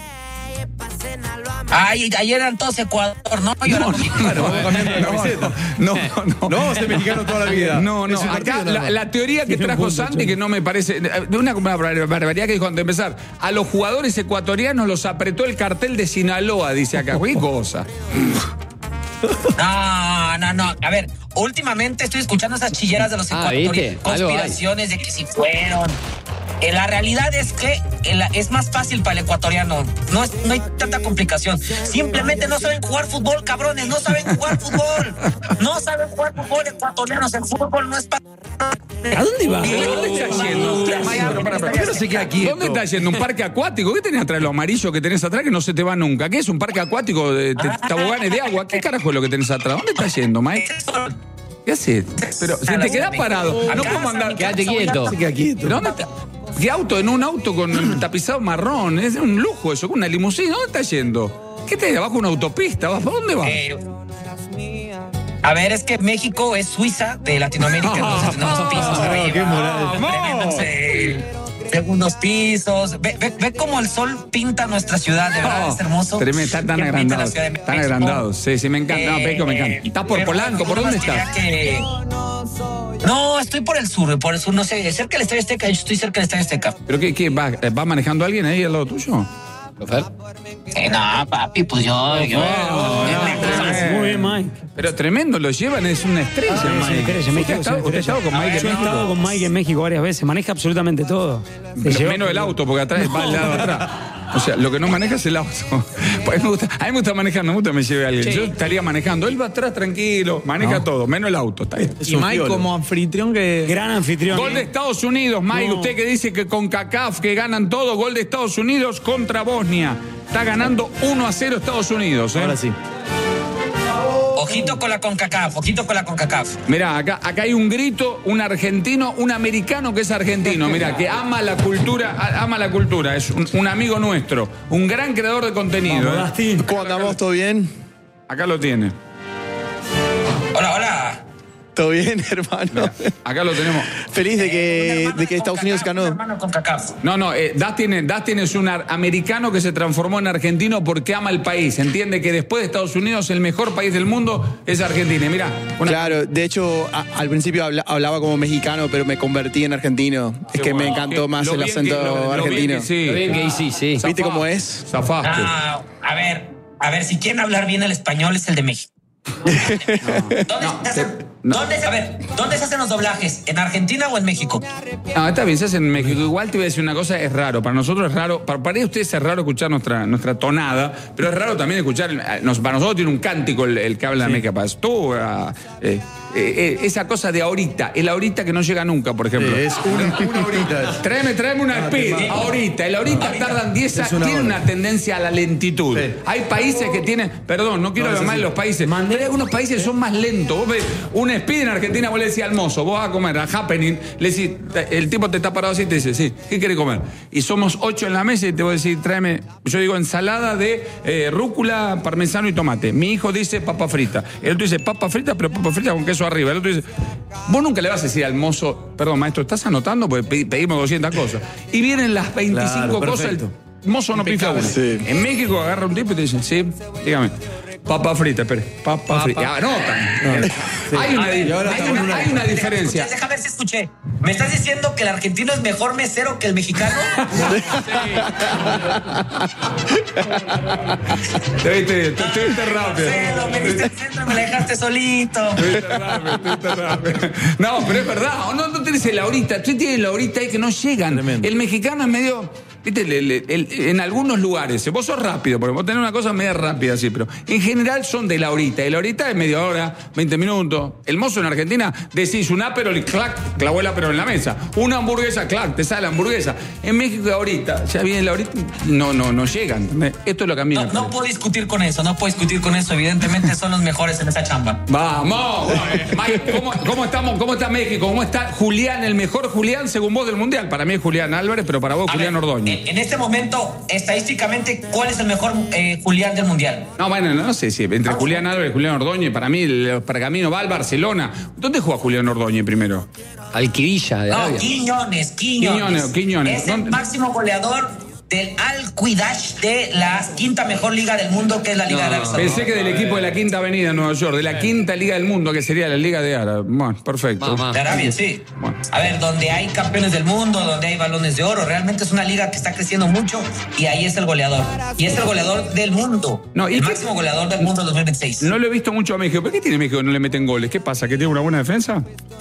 [SPEAKER 16] Ay, ayer eran todos Ecuador, ¿no? Yo
[SPEAKER 1] No,
[SPEAKER 16] era-
[SPEAKER 1] no, no, no, no.
[SPEAKER 3] No vamos a ser mexicanos toda la vida.
[SPEAKER 1] No, no,
[SPEAKER 3] Es un
[SPEAKER 1] acá
[SPEAKER 3] partido, nada
[SPEAKER 1] la,
[SPEAKER 3] más.
[SPEAKER 1] la teoría que
[SPEAKER 6] Tiene un
[SPEAKER 1] trajo
[SPEAKER 6] punto,
[SPEAKER 1] Santi,
[SPEAKER 6] che.
[SPEAKER 1] que no me parece, de una bar- barbaridad que dijo antes de empezar, a los jugadores ecuatorianos los apretó el cartel de Sinaloa, dice acá, qué cosa.
[SPEAKER 16] No, no, no. A ver, últimamente estoy escuchando esas chilleras de los
[SPEAKER 2] Ah,
[SPEAKER 16] ecuatorianos,
[SPEAKER 2] ¿viste? Algo hay.
[SPEAKER 16] conspiraciones de que si fueron. Eh, la realidad es que el- es más fácil para el ecuatoriano. No, es, no hay tanta complicación. Simplemente no saben jugar fútbol, cabrones. No saben jugar fútbol. No saben jugar fútbol ecuatorianos. El fútbol no es para.
[SPEAKER 6] ¿A dónde va?
[SPEAKER 1] ¿Dónde está yendo? Pero, para, para,
[SPEAKER 3] ¿Por qué no se queda quieto?
[SPEAKER 1] ¿Dónde está yendo? ¿Un parque acuático? ¿Qué tenés atrás? Lo amarillo que tenés atrás que no se te va nunca. ¿Qué es? ¿Un parque acuático de de toboganes de agua? ¿Qué carajo es lo que tenés atrás? ¿Dónde está yendo, Mike? ¿Qué haces? Pero si te quedás parado, no
[SPEAKER 16] Acá
[SPEAKER 1] podemos andar.
[SPEAKER 2] Quédate quieto.
[SPEAKER 3] Se queda quieto.
[SPEAKER 1] ¿Pero dónde está? ¿Qué auto? En un auto con tapizado marrón. Es un lujo eso, con una limusina. ¿Dónde estás yendo? ¿Qué te abajo una autopista? ¿Vas? ¿Para dónde vas?
[SPEAKER 16] Eh, a ver, es que México es Suiza de Latinoamérica, entonces tenemos pisos arriba.
[SPEAKER 3] ¡Qué moral!
[SPEAKER 16] Tremendos, eh, segundos pisos. Ve, ve, ve cómo el sol pinta nuestra ciudad, de verdad,
[SPEAKER 1] Oh,
[SPEAKER 16] es hermoso.
[SPEAKER 1] Tremendo, están tan
[SPEAKER 16] Que pinta la
[SPEAKER 1] agrandados.
[SPEAKER 16] Ciudad de
[SPEAKER 1] Tan
[SPEAKER 16] México.
[SPEAKER 1] agrandados. Sí, sí, me encanta. No,
[SPEAKER 16] Eh,
[SPEAKER 1] Peco, me encanta. ¿Estás por
[SPEAKER 16] pero
[SPEAKER 1] Polanco? ¿Por dónde
[SPEAKER 16] nada
[SPEAKER 1] estás?
[SPEAKER 16] más quería que- No, estoy por el sur, por el sur, no sé, cerca del Estadio Azteca, yo estoy cerca del Estadio Azteca.
[SPEAKER 1] ¿Pero qué, qué va, va manejando alguien ahí al lado tuyo?
[SPEAKER 16] Eh, no, papi, pues yo, yo.
[SPEAKER 6] Muy bien, Mike.
[SPEAKER 1] Pero tremendo, lo llevan, es una estrella,
[SPEAKER 6] Sí, es una
[SPEAKER 1] Mike.
[SPEAKER 6] estrella,
[SPEAKER 1] ¿Usted
[SPEAKER 6] México,
[SPEAKER 1] ha estado-
[SPEAKER 6] es una
[SPEAKER 1] usted ha estado con
[SPEAKER 6] estrella.
[SPEAKER 1] Mike en
[SPEAKER 6] Yo he
[SPEAKER 1] México?
[SPEAKER 6] estado con Mike en México varias veces, maneja absolutamente todo. Se
[SPEAKER 1] Pero
[SPEAKER 6] lleva-
[SPEAKER 1] menos el auto, porque atrás va al lado de atrás. O sea, lo que no maneja es el auto. Pues me gusta, a mí me gusta manejar, no me gusta que me lleve alguien.
[SPEAKER 5] Sí.
[SPEAKER 1] Yo estaría manejando. Él va atrás tranquilo, maneja
[SPEAKER 5] No.
[SPEAKER 1] todo, menos el auto. Está bien.
[SPEAKER 5] Y Mike como anfitrión que...
[SPEAKER 6] Gran anfitrión.
[SPEAKER 1] Gol de Estados Unidos, Mike.
[SPEAKER 6] No.
[SPEAKER 1] Usted que dice que con CACAF que ganan todo. Gol de Estados Unidos contra Bosnia. Está ganando uno a cero Estados Unidos. ¿eh?
[SPEAKER 3] Ahora sí.
[SPEAKER 16] Ojito con la CONCACAF, ojito con la CONCACAF.
[SPEAKER 1] Mirá, acá, acá hay un grito, un argentino, un americano que es argentino, mirá, que ama la cultura, a- ama la cultura, es un, un amigo nuestro, un gran creador de contenido.
[SPEAKER 6] Vamos,
[SPEAKER 1] ¿eh?
[SPEAKER 7] ¿Cómo andamos? ¿Todo bien?
[SPEAKER 1] Acá lo tiene.
[SPEAKER 16] Hola, hola.
[SPEAKER 7] ¿Todo bien, hermano?
[SPEAKER 1] Acá lo tenemos.
[SPEAKER 7] Feliz de que, de que Estados Unidos ganó.
[SPEAKER 16] Hermano CONCACAF.
[SPEAKER 1] No, no, eh, Dustin, eh, Dustin es un ar- americano que se transformó en argentino porque ama el país. Entiende que después de Estados Unidos el mejor país del mundo es Argentina. Y mirá, una-
[SPEAKER 7] Claro, de hecho, a- al principio habla- hablaba como mexicano, pero me convertí en argentino. Es que me
[SPEAKER 1] bueno.
[SPEAKER 7] encantó más
[SPEAKER 1] Lo
[SPEAKER 7] el
[SPEAKER 1] bien que-
[SPEAKER 7] acento
[SPEAKER 1] lo- lo bien
[SPEAKER 7] argentino.
[SPEAKER 1] que sí.
[SPEAKER 2] Lo bien que hice, sí.
[SPEAKER 7] ¿Viste cómo es?
[SPEAKER 1] Zafaste.
[SPEAKER 16] Ah, a ver, a ver, si quieren hablar bien el español es el de México. ¿Dónde, se hacen, ¿dónde se- a ver, ¿dónde se hacen los doblajes? ¿En Argentina o en México?
[SPEAKER 1] No, está bien, se hace en México. Igual te voy a decir una cosa, es raro. Para nosotros es raro, para, para ustedes es raro escuchar nuestra, nuestra tonada, pero es raro también escuchar, eh, nos- para nosotros tiene un cántico el, el que habla de América Paz. Tú, ah, eh, eh, eh, esa cosa de ahorita, el ahorita que no llega nunca, por ejemplo.
[SPEAKER 3] Es una, una horita.
[SPEAKER 1] Tráeme, tráeme una speed, ahorita. El ahorita tardan diez años,
[SPEAKER 3] una
[SPEAKER 1] tiene
[SPEAKER 3] hora.
[SPEAKER 1] una tendencia a la lentitud.
[SPEAKER 3] Sí.
[SPEAKER 1] Hay países que tienen, perdón, no quiero
[SPEAKER 3] No,
[SPEAKER 1] hablar
[SPEAKER 3] es
[SPEAKER 1] mal de
[SPEAKER 3] así.
[SPEAKER 1] los países, pero hay algunos países que son más lentos. Vos ves un speed en Argentina, vos le decís al mozo, vos vas a comer, a Happening, le decís, el tipo te está parado así y te dice, sí, ¿qué querés comer? Y somos ocho en la mesa y te voy a decir, tráeme, yo digo ensalada de eh, rúcula, parmesano y tomate. Mi hijo dice papa frita. El otro dice papa frita, pero papa frita con queso arriba. El otro dice, vos nunca le vas a decir al mozo, perdón, maestro, ¿estás anotando? Porque pe- pedimos doscientas cosas. Y vienen las veinticinco
[SPEAKER 3] Claro,
[SPEAKER 1] cosas, el
[SPEAKER 3] perfecto.
[SPEAKER 1] mozo no pica una.
[SPEAKER 7] Sí.
[SPEAKER 1] En México agarra un tipo y te dice, sí, dígame. Papa frita, espere. Papa frita. Ya, anotan. Hay una, di-
[SPEAKER 3] Y ahora
[SPEAKER 1] hay
[SPEAKER 3] estamos
[SPEAKER 1] una-
[SPEAKER 3] en una-
[SPEAKER 1] hay una diferencia.
[SPEAKER 16] Escuché, Déjame ver si escuché. ¿Me estás diciendo que el argentino es mejor mesero que el mexicano?
[SPEAKER 1] Te viste, te te viste rápido.
[SPEAKER 16] Marcelo, me diste el centro y me la dejaste solito.
[SPEAKER 1] Te viste rápido, te viste rápido. No, pero es verdad. O no, no tenés el ahorita. Tú tienes el ahorita ahí que no llegan.
[SPEAKER 3] Tremendo.
[SPEAKER 1] El mexicano es medio. Viste, le- le- el- en algunos lugares, vos sos rápido, porque vos tenés una cosa media rápida así, pero en general son de la horita. El ahorita es media hora, veinte minutos. El mozo en Argentina decís un ápero y clac, clavó el ápero en la mesa. Una hamburguesa, clac, te sale la hamburguesa. En México ahorita, ya viene la horita, no, no, no llegan. ¿entendés? Esto es lo que a mí me
[SPEAKER 16] No, no puedo discutir con eso, no puedo discutir con eso. Evidentemente son los mejores en esa chamba.
[SPEAKER 1] Vamos, Mike, ¿cómo, cómo estamos? ¿Cómo está México? ¿Cómo está Julián, el mejor Julián según vos del Mundial? Para mí es Julián Álvarez, pero para vos
[SPEAKER 16] A
[SPEAKER 1] Julián
[SPEAKER 16] ver,
[SPEAKER 1] Ordóñez.
[SPEAKER 16] En, en este momento, estadísticamente, ¿cuál es el mejor eh, Julián del Mundial?
[SPEAKER 1] No, bueno, no sé si entre Julián Álvarez y Julián Ordóñez, para mí el pergamino va al Barcelona. ¿Dónde juega Julián Ordóñez primero?
[SPEAKER 2] Alquirilla de
[SPEAKER 16] No,
[SPEAKER 2] Arabia.
[SPEAKER 16] Quiñones, Quiñones.
[SPEAKER 1] Quiñones, Quiñones.
[SPEAKER 16] Es el
[SPEAKER 1] ¿Dónde?
[SPEAKER 16] máximo goleador del Al-Quidash de la quinta mejor liga del mundo, que es la Liga de Arabia Saudita.
[SPEAKER 1] Pensé que del equipo de la Quinta Avenida en Nueva York, de la Quinta Liga del Mundo, que sería la Liga de Ara. Bueno, perfecto.
[SPEAKER 2] Mamá.
[SPEAKER 16] De Arabia, sí.
[SPEAKER 1] Bueno.
[SPEAKER 16] A ver, donde hay campeones del mundo, donde hay balones de oro, realmente es una liga que está creciendo mucho y ahí es el goleador. Y es el goleador del mundo.
[SPEAKER 1] No, ¿y
[SPEAKER 16] el
[SPEAKER 1] qué-
[SPEAKER 16] máximo goleador del mundo en dos mil veintiséis.
[SPEAKER 1] No lo he visto mucho a México. ¿Por qué tiene México que no le meten goles? ¿Qué pasa? ¿Que tiene una buena defensa?